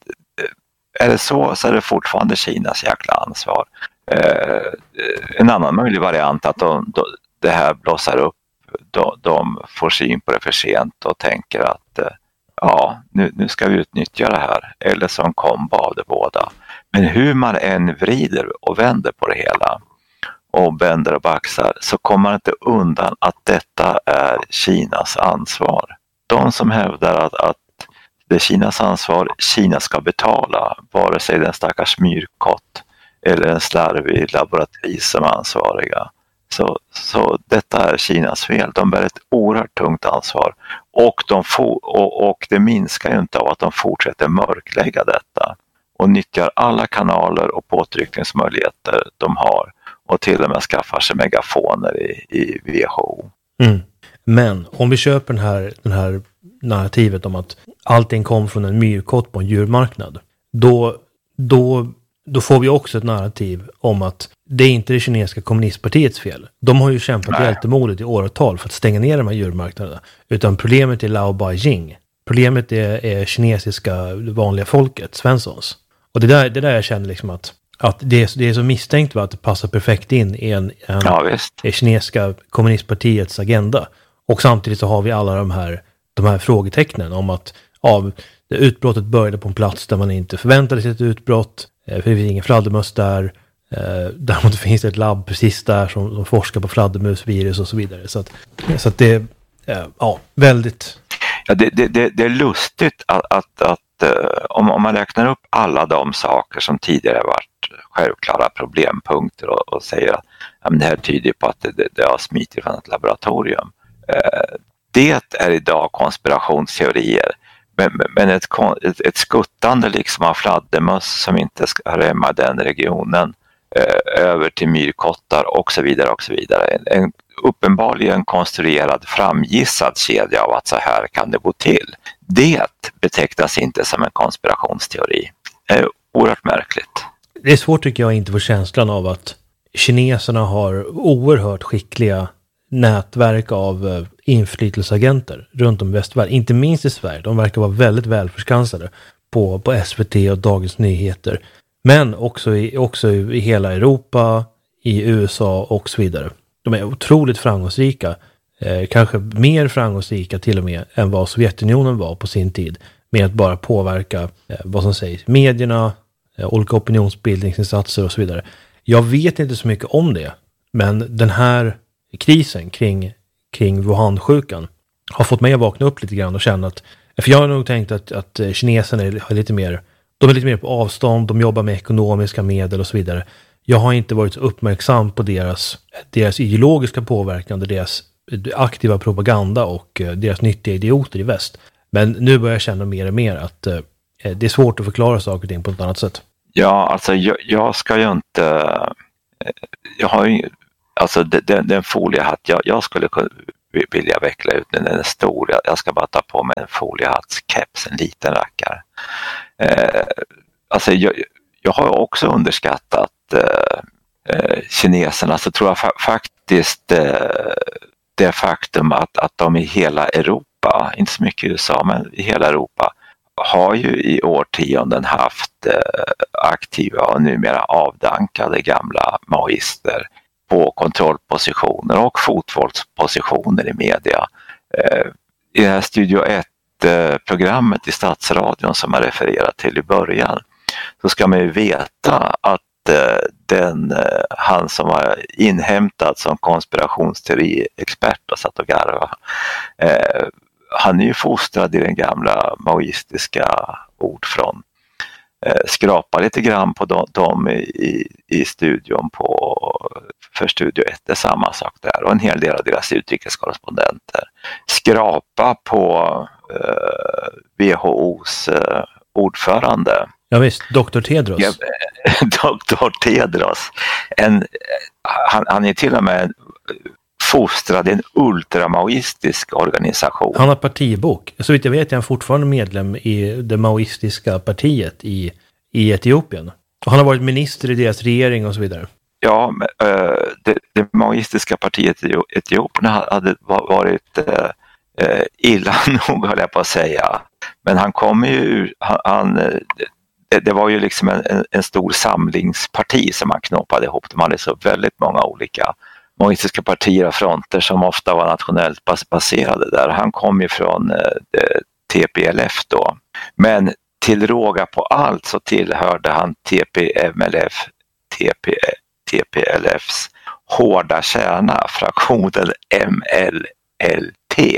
är det så, så är det fortfarande Kinas jäkla ansvar. Eh, en annan möjlig variant att de, de, det här blossar upp, de, de får syn på det för sent och tänker att eh, ja, nu, nu ska vi utnyttja det här, eller som kombo av det båda. Men hur man än vrider och vänder på det hela och vänder och baxar, så kommer man inte undan att detta är Kinas ansvar. De som hävdar att, att det är Kinas ansvar, Kina ska betala, vare sig den stackars myrkott eller en slarvig laboratrice som är ansvariga. Så, så detta är Kinas fel. De bär ett oerhört tungt ansvar, och, de for, och, och det minskar ju inte av att de fortsätter mörklägga detta och nyttjar alla kanaler och påtryckningsmöjligheter de har, och till och med skaffar sig megafoner i, i W H O. Mm. Men om vi köper den här, den här narrativet om att allting kom från en myrkott på en djurmarknad, då, då, då får vi också ett narrativ om att det är inte det kinesiska kommunistpartiets fel. De har ju kämpat hjältemodigt i åratal för att stänga ner de här djurmarknaderna. Utan problemet är Lao Beijing. Problemet är, är kinesiska vanliga folket, Svenssons. Och det där, det där jag känner liksom att, att det, är, det är så misstänkt att det passar perfekt in i en, en ja, visst. kinesiska kommunistpartiets agenda. Och samtidigt så har vi alla de här, de här frågetecknen om att ja, det utbrottet började på en plats där man inte förväntade sig ett utbrott. För det finns ingen fladdermöss där. Däremot finns det ett labb precis där som, som forskar på fladdermusvirus och så vidare. Så att, så att det är ja, väldigt... Ja, det, det, det, det är lustigt att, att, att om, om man räknar upp alla de saker som tidigare varit självklara problempunkter och, och säger att ja, men det här tyder på att det, det, det har smitit från ett laboratorium. Eh, det är idag konspirationsteorier. Men, men ett, ett, ett skuttande liksom av fladdermöss som inte ska hemma den regionen eh, över till myrkottar och så vidare och så vidare. En, en uppenbarligen konstruerad framgissad kedja av att så här kan det gå till. Det betecknas inte som en konspirationsteori. Det är oerhört märkligt. Det är svårt tycker jag inte få känslan av att kineserna har oerhört skickliga nätverk av inflytelseagenter runt om i västvärlden. Inte minst i Sverige. De verkar vara väldigt välförskansade på, på S V T och Dagens Nyheter. Men också i, också i hela Europa, i U S A och så vidare. De är otroligt framgångsrika. Eh, kanske mer framgångsrika till och med än vad Sovjetunionen var på sin tid. Med att bara påverka eh, vad som sägs. Medierna, eh, olika opinionsbildningsinsatser och så vidare. Jag vet inte så mycket om det. Men den här krisen kring, kring Wuhan-sjukan har fått mig att vakna upp lite grann och känna att, för jag har nog tänkt att, att kineserna är lite mer, de är lite mer på avstånd, de jobbar med ekonomiska medel och så vidare. jag har inte varit så uppmärksam på deras, deras ideologiska påverkan, deras aktiva propaganda och eh, deras nyttiga idioter i väst. Men nu börjar jag känna mer och mer att eh, det är svårt att förklara saker och ting på ett annat sätt. Ja, alltså jag, jag ska ju inte... Jag har ju... Alltså den, den foliehatt jag, jag skulle vilja veckla ut, den är stor. Jag, jag ska bara ta på mig en foliehattskeps, en liten rackare. Eh, alltså jag, jag har också underskattat eh, kineserna, så tror jag fa- faktiskt eh, det faktum att, att de i hela Europa, inte så mycket i U S A, men i hela Europa, har ju i årtionden haft eh, aktiva och numera avdankade gamla maoister på kontrollpositioner och fotvåldspositioner i media. Eh, I det här Studio ett-programmet i Statsradion som jag refererade till i början, så ska man ju veta att eh, den, eh, han som var inhämtad som konspirationsteoriexpert och satt och garva, eh, han är ju fostrad i den gamla maoistiska ordfront. Eh, skrapa lite grann på dem, dem i, i studion på, för Studio ett, det är samma sak där, och en hel del av deras utrikeskorrespondenter. Skrapa på eh, W H O:s eh, ordförande. Ja visst, doktor Tedros. Ja, doktor Tedros. En, han, han är till och med fostrad i en ultramaoistisk organisation. Han har partibok. Så vitt jag vet är han fortfarande medlem i det maoistiska partiet i, i Etiopien. Och han har varit minister i deras regering och så vidare. Ja, men, uh, det, det maoistiska partiet i Etiopien hade varit uh, uh, illa nog, höll jag på att säga. Men han kom ju, han, han det, det var ju liksom en, en stor samlingsparti som han knoppade ihop. De hade så väldigt många olika maoistiska partier och fronter som ofta var nationellt baserade där. Han kom ju från eh, T P L F då. Men till råga på allt så tillhörde han T P M L F, T P, T P L Fs hårda kärna, fraktionen M L L T.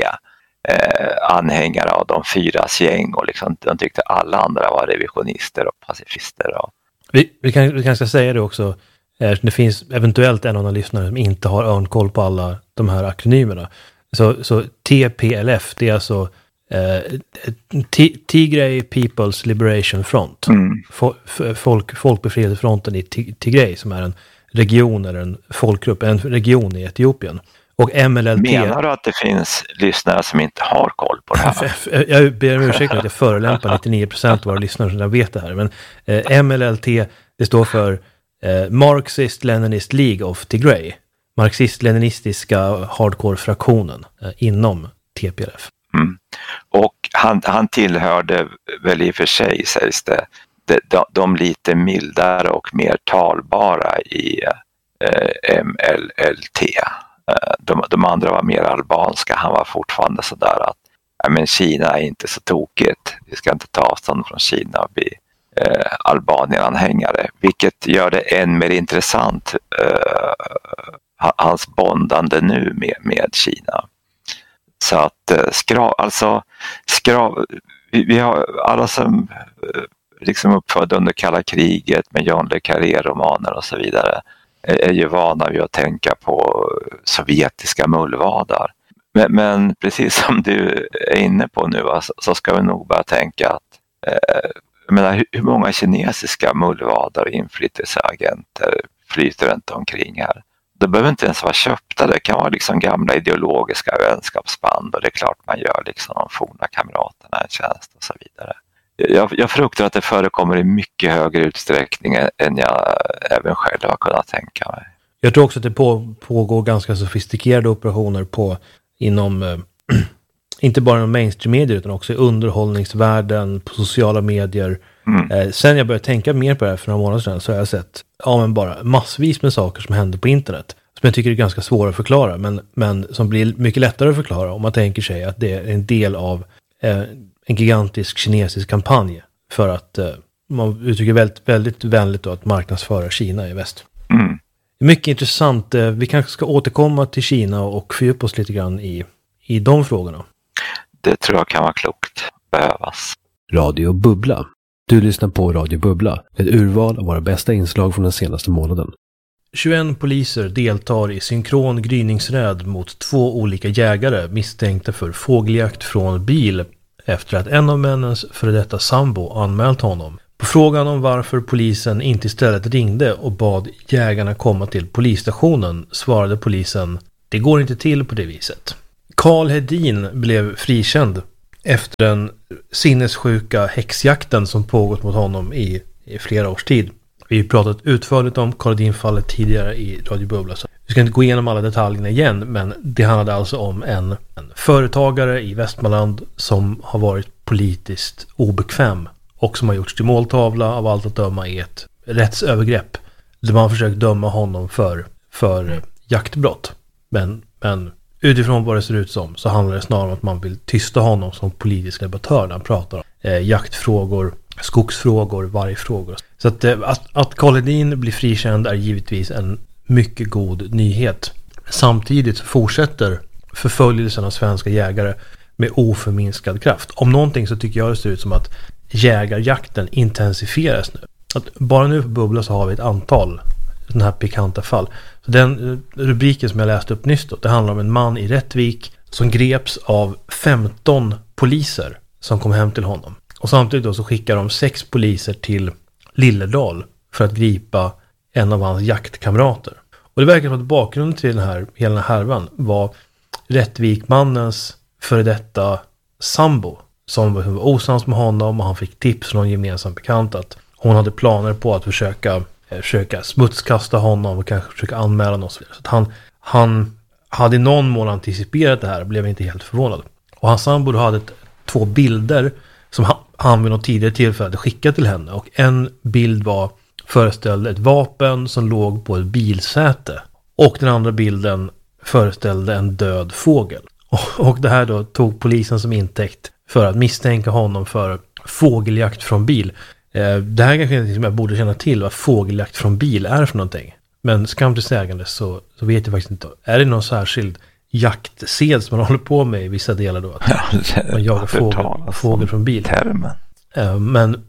Eh, anhängare av de fyras gäng, och liksom, de tyckte alla andra var revisionister och pacifister. Och... Vi, vi, kan, vi kanske säga det också. Det finns eventuellt en annan lyssnare som inte har örnkoll på alla de här akronymerna. Så, så T P L F, det är alltså eh, T- Tigray People's Liberation Front. Mm. Folk, folkbefrielsefronten i T- Tigray, som är en region eller en folkgrupp, en region i Etiopien. Och M L L T... Menar du att det finns lyssnare som inte har koll på det här? Jag ber om ursäkt att jag förolämpar nittionio procent av våra lyssnare som vet det här. Men eh, M L L T, det står för eh, Marxist-Leninist League of Tigray. Marxist-leninistiska hardcore-fraktionen eh, inom T P L F. Mm. Och han, han tillhörde väl i och för sig, sägs det, de, de, de lite mildare och mer talbara i eh, M L L T. De, de andra var mer albanska. Han var fortfarande sådär att ja, men Kina är inte så tokigt. Vi ska inte ta avstånd från Kina och bli eh, Albanien-anhängare. Vilket gör det än mer intressant eh, hans bondande nu med, med Kina. Så att eh, skra, alltså, skra, vi, vi har alla som eh, liksom uppfödda under kalla kriget med John le Carré-romaner och så vidare är ju vana vid att tänka på sovjetiska mullvadar. Men, men precis som du är inne på nu, alltså, så ska vi nog bara tänka att eh, jag menar, hur, hur många kinesiska mullvadar och inflytelseagenter flyter inte omkring här? Det behöver inte ens vara köpta, det kan vara liksom gamla ideologiska vänskapsband, och det är klart man gör liksom de forna kamraterna en tjänst och så vidare. Jag, jag fruktar att det förekommer i mycket högre utsträckning än jag även själv har kunnat tänka mig. Jag tror också att det på, pågår ganska sofistikerade operationer på inom, eh, inte bara inom mainstream-medier utan också i underhållningsvärlden, på sociala medier. Mm. Eh, sen jag började tänka mer på det här för några månader sedan, så har jag sett ja, men bara massvis med saker som händer på internet. Som jag tycker är ganska svåra att förklara, men, men som blir mycket lättare att förklara om man tänker sig att det är en del av eh, en gigantisk kinesisk kampanj för att eh, man uttrycker väldigt, väldigt vänligt då, att marknadsföra Kina i väst. Mm. Mycket intressant. Eh, vi kanske ska återkomma till Kina och fördjupa oss lite grann i, i de frågorna. Det tror jag kan vara klokt. Behövas. Radio Bubbla. Du lyssnar på Radio Bubbla, ett urval av våra bästa inslag från den senaste månaden. tjugoen poliser deltar i synkron gryningsräd mot två olika jägare misstänkta för fågeljakt från bil efter att en av männens före detta sambo anmält honom. På frågan om varför polisen inte istället ringde och bad jägarna komma till polisstationen svarade polisen: det går inte till på det viset. Karl Hedin blev frikänd efter den sinnessjuka häxjakten som pågått mot honom i, i flera års tid. Vi har pratat utförligt om Karl Hedin-fallet tidigare i Radio Bubbla, så vi ska inte gå igenom alla detaljerna igen, men det handlade alltså om en, en företagare i Västmanland som har varit politiskt obekväm och som har gjorts till måltavla av allt att döma i ett rättsövergrepp där man har försökt döma honom för, för jaktbrott. Men, men utifrån vad det ser ut som så handlar det snarare om att man vill tysta honom som politisk debattör när han pratar om eh, jaktfrågor, skogsfrågor, vargfrågor. Så att, eh, att, att Karl Hedin blir frikänd är givetvis en mycket god nyhet. Samtidigt fortsätter förföljelsen av svenska jägare med oförminskad kraft. Om någonting så tycker jag det ser ut som att jägarjakten intensifieras nu. Att bara nu på Bubbla så har vi ett antal sådana här pikanta fall. Så den rubriken som jag läste upp nyss då, det handlar om en man i Rättvik som greps av femton poliser som kom hem till honom. Och samtidigt då så skickar de sex poliser till Lilledal för att gripa en av hans jaktkamrater. Och det verkar som att bakgrunden till den här, hela den här härvan var Rättvikmannens före detta sambo som var osams med honom, och han fick tips från en gemensam bekant att hon hade planer på att försöka, eh, försöka smutskasta honom och kanske försöka anmäla honom. Så att han, han hade i någon mån anticiperat det här och blev inte helt förvånad. Och hans sambo då hade ett, två bilder som han, han vid något tidigare tillfälle hade skickat till henne. Och en bild var föreställde ett vapen som låg på ett bilsäte. Och den andra bilden föreställde en död fågel. Och, och det här då tog polisen som intäkt för att misstänka honom för fågeljakt från bil. Eh, det här kanske är något som jag borde känna till, vad fågeljakt från bil är för någonting. Men skam till sägande så, så vet jag faktiskt inte. Är det någon särskild jaktsed som man håller på med i vissa delar då? Att ja, man jagar fågel, fågel från bil. Termen. Eh, men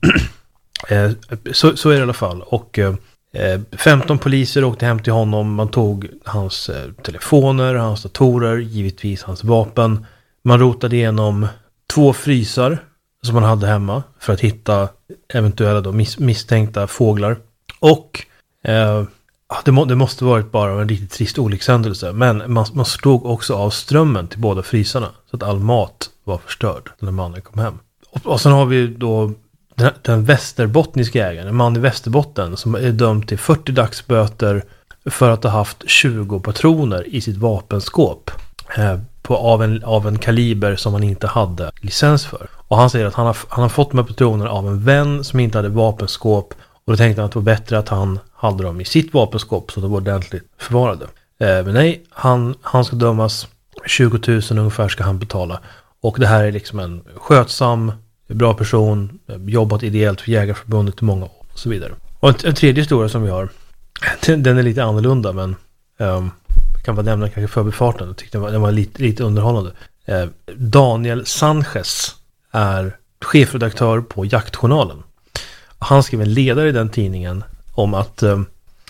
eh, så, så är det i alla fall. Och eh, femton poliser åkte hem till honom. Man tog hans eh, telefoner, hans datorer, givetvis hans vapen. Man rotade igenom två frysar som man hade hemma för att hitta eventuella då mis- misstänkta fåglar. Och eh, det, må- det måste varit bara en riktigt trist olyckshändelse. Men man, man slog också av strömmen till båda frysarna så att all mat var förstörd när mannen kom hem. Och, och sen har vi då den, den västerbottniska jägaren, en man i Västerbotten som är dömd till fyrtio dagsböter för att ha haft tjugo patroner i sitt vapenskåp. Eh, På, av, en, av en kaliber som han inte hade licens för. Och han säger att han har, han har fått de här patronerna av en vän som inte hade vapenskåp, och då tänkte han att det var bättre att han hade dem i sitt vapenskåp så de var ordentligt förvarade. Eh, men nej, han, han ska dömas, tjugo tusen ungefär ska han betala. Och det här är liksom en skötsam, bra person, jobbat ideellt för Jägarförbundet i många år och så vidare. Och en, en tredje historia som vi har, den är lite annorlunda, men um, kan bara nämna kanske förbifarten. Jag tyckte den var, den var lite, lite underhållande. Eh, Daniel Sanchez är chefredaktör på Jaktjournalen. Han skrev en ledare i den tidningen om att eh,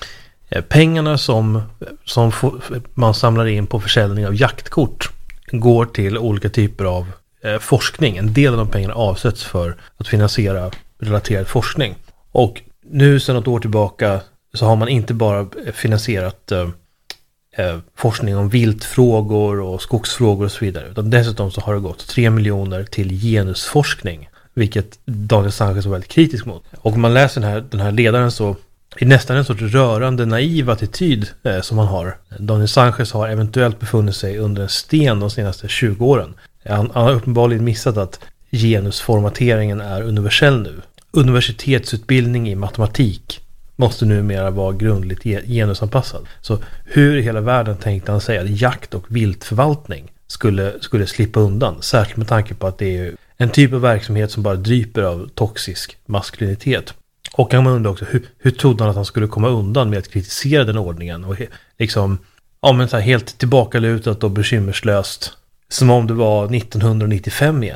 pengarna som, som få, man samlar in på försäljning av jaktkort går till olika typer av eh, forskning. En del av de pengarna avsätts för att finansiera relaterad forskning. Och nu sedan något år tillbaka så har man inte bara finansierat eh, Eh, forskning om viltfrågor och skogsfrågor och så vidare. Utan dessutom så har det gått tre miljoner till genusforskning, vilket Daniel Sanchez var väldigt kritisk mot. Och om man läser den här, den här ledaren så är det nästan en sorts rörande naiv attityd eh, som han har. Daniel Sanchez har eventuellt befunnit sig under en sten de senaste tjugo åren. Han, han har uppenbarligen missat att genusformateringen är universell nu. Universitetsutbildning i matematik måste numera vara grundligt genusanpassad. Så hur i hela världen tänkte han säga att jakt- och viltförvaltning skulle, skulle slippa undan? Särskilt med tanke på att det är en typ av verksamhet som bara dryper av toxisk maskulinitet. Och han undrar också, hur, hur trodde han att han skulle komma undan med att kritisera den ordningen? Och he, liksom, ja, men så här helt tillbakalutat och bekymmerslöst. Som om det var nittonhundranittiofem igen.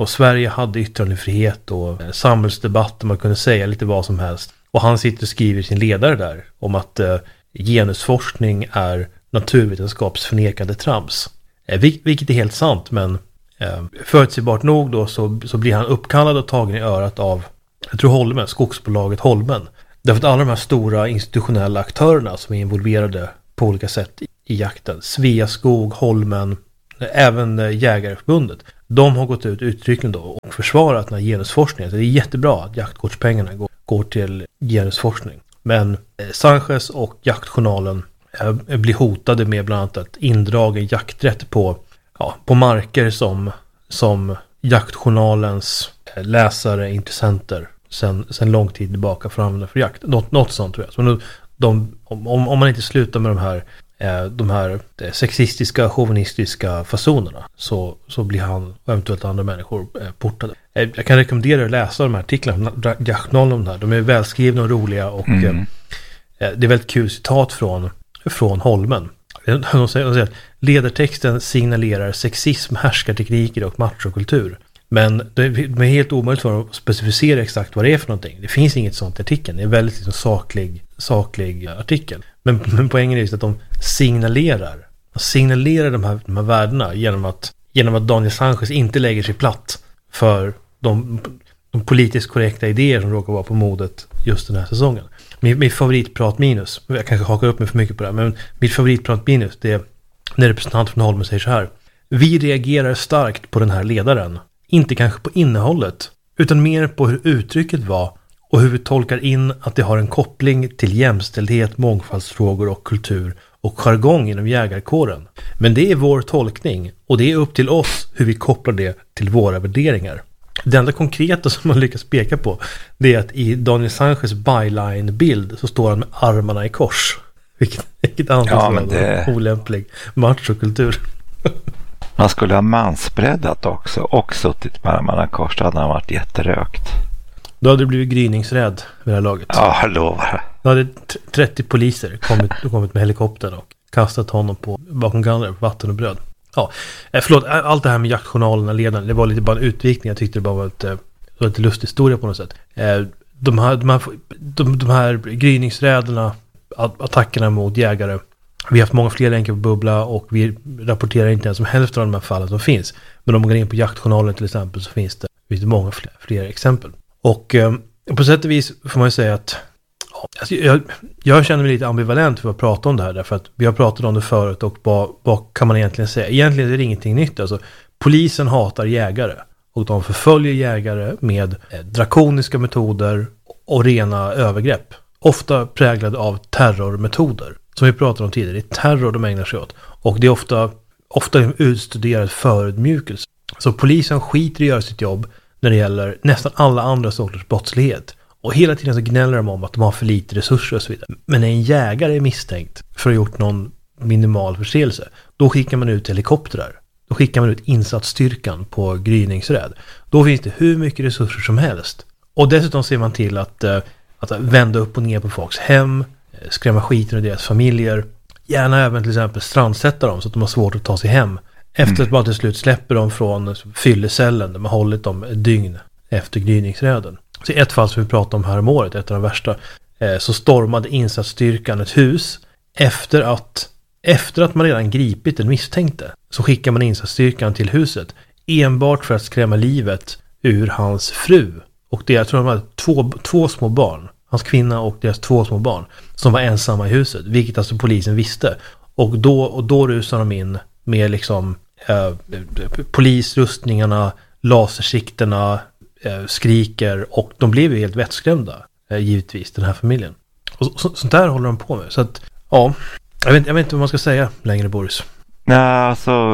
Och Sverige hade yttrandefrihet och eh, samhällsdebatt där man kunde säga lite vad som helst. Och han sitter och skriver sin ledare där om att eh, genusforskning är naturvetenskapsförnekande trams. Eh, vil- vilket är helt sant, men eh, förutsägbart nog då så, så blir han uppkallad och tagen i örat av, jag tror Holmen, skogsbolaget Holmen. Därför att alla de här stora institutionella aktörerna som är involverade på olika sätt i, i jakten, Sveaskog, Holmen, även eh, Jägareförbundet, de har gått ut uttryckligen då och försvarat den här genusforskningen. Så det är jättebra att jaktkortspengarna går, går till genusforskning. Men eh, Sanchez och Jaktjournalen eh, blir hotade med bland annat att indragen jakträtt på, ja, på marker som, som Jaktjournalens eh, läsare, intressenter sen, sen lång tid tillbaka får använda för jakt. Något, något sånt tror jag. Så nu, de, om, om man inte slutar med de här de här sexistiska, chauvinistiska fasonerna så, så blir han och eventuellt andra människor portade. Jag kan rekommendera att läsa de här artiklarna Jaktjournalen om det här. De är välskrivna och roliga och mm. det är väldigt kul citat från, från Holmen. De säger, de säger att ledartexten signalerar sexism, härskartekniker och machokultur. Men det är helt omöjligt för att specificera exakt vad det är för någonting. Det finns inget sånt i artikeln. Det är en väldigt liksom saklig, saklig artikel. Men, men poängen är just att de signalerar. De signalerar de här, de här värdena genom att, genom att Daniel Sanchez inte lägger sig platt för de, de politiskt korrekta idéer som råkar vara på modet just den här säsongen. Min, min favoritprat minus, jag kanske hakar upp mig för mycket på det här, men mitt favoritprat minus, det är när representant från Holmen säger så här: vi reagerar starkt på den här ledaren. Inte kanske på innehållet, utan mer på hur uttrycket var och hur vi tolkar in att det har en koppling till jämställdhet, mångfaldsfrågor och kultur och jargong inom jägarkåren. Men det är vår tolkning och det är upp till oss hur vi kopplar det till våra värderingar. Det enda konkreta som man lyckas peka på, det är att i Daniel Sanchez byline-bild så står han med armarna i kors. Vilket, vilket anses ja, vara det... olämplig machokultur. Man skulle ha mansbreddat också och suttit med armarna kors, då hade han varit jätterökt. Då hade det blivit gryningsrädd vid det här laget. Ja, jag lovar. Då hade trettio poliser kommit, kommit med helikoptern och kastat honom på bakom gallrar, vatten och bröd. Ja, förlåt, allt det här med jaktjournalerna, ledaren, det var lite bara en utvikning. Jag tyckte det bara var ett, det var ett lustig historia på något sätt. De här, de här, de, de här gryningsräderna, attackerna mot jägare, vi har haft många fler länkar på Bubbla och vi rapporterar inte ens om hälften av de här fallen som finns. Men om man går in på Jaktjournalen till exempel så finns det, finns det många fler, fler exempel. Och eh, på sätt och vis får man ju säga att ja, alltså jag, jag känner mig lite ambivalent för att prata om det här. Därför att vi har pratat om det förut och vad, vad kan man egentligen säga? Egentligen är det ingenting nytt. Alltså, polisen hatar jägare och de förföljer jägare med eh, drakoniska metoder och rena övergrepp. Ofta präglade av terrormetoder. Som vi pratade om tidigare, det är terror de ägnar sig åt. Och det är ofta, ofta utstuderat förödmjukelse. Så polisen skiter i att göra sitt jobb när det gäller nästan alla andra sorters brottslighet. Och hela tiden så gnäller de om att de har för lite resurser och så vidare. Men när en jägare är misstänkt för att ha gjort någon minimal förseelse, då skickar man ut helikoptrar. Då skickar man ut insatsstyrkan på gryningsräd. Då finns det hur mycket resurser som helst. Och dessutom ser man till att, att vända upp och ner på folks hem, skrämma skiten ur deras familjer. Gärna även till exempel strandsätta dem så att de har svårt att ta sig hem. Efter mm. att bara till slut släpper dem från fyllecellen där man hållit dem ett dygn efter gryningsräden. Så i ett fall som vi pratade om här om året, ett av de värsta, eh, så stormade insatsstyrkan ett hus efter att, efter att man redan gripit den misstänkte. Så skickar man insatsstyrkan till huset enbart för att skrämma livet ur hans fru. Och det, jag tror de hade två, två små barn. Hans kvinna och deras två små barn som var ensamma i huset, vilket alltså polisen visste. Och då, och då rusar de in med liksom eh, polisrustningarna, lasersikterna, eh, skriker och de blev ju helt vettskrämda, eh, givetvis, den här familjen. Och så, så, sånt där håller de på med. Så att, ja, jag vet, jag vet inte vad man ska säga längre, Boris. Nej, alltså,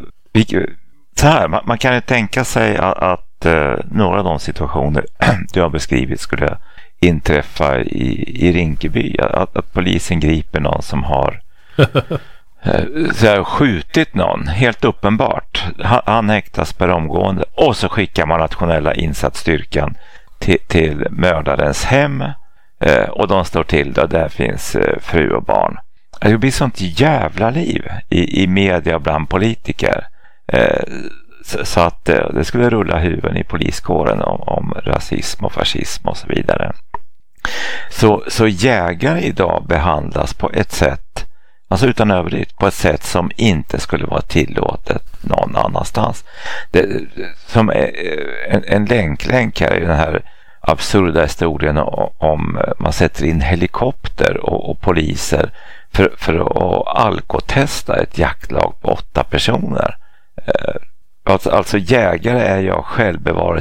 så här, man, man kan ju tänka sig att, att eh, några av de situationer du har beskrivit skulle inträffa i, i Rinkeby. Att, att polisen griper någon som har så här, skjutit någon, helt uppenbart. Han, han häktas per omgående och så skickar man nationella insatsstyrkan till, till mördarens hem eh, och de står till där, där finns eh, fru och barn. Det blir sånt jävla liv i, i media bland politiker. Eh, så, så att det skulle rulla huvuden i poliskåren om, om rasism och fascism och så vidare. Så, så jägare idag behandlas på ett sätt, alltså utan överdrift, på ett sätt som inte skulle vara tillåtet någon annanstans. Det, som en, en länklänk här är den här absurda historien om, om man sätter in helikopter och, och poliser för, för att alkotesta ett jaktlag på åtta personer. Alltså, alltså jägare är jag självbevarare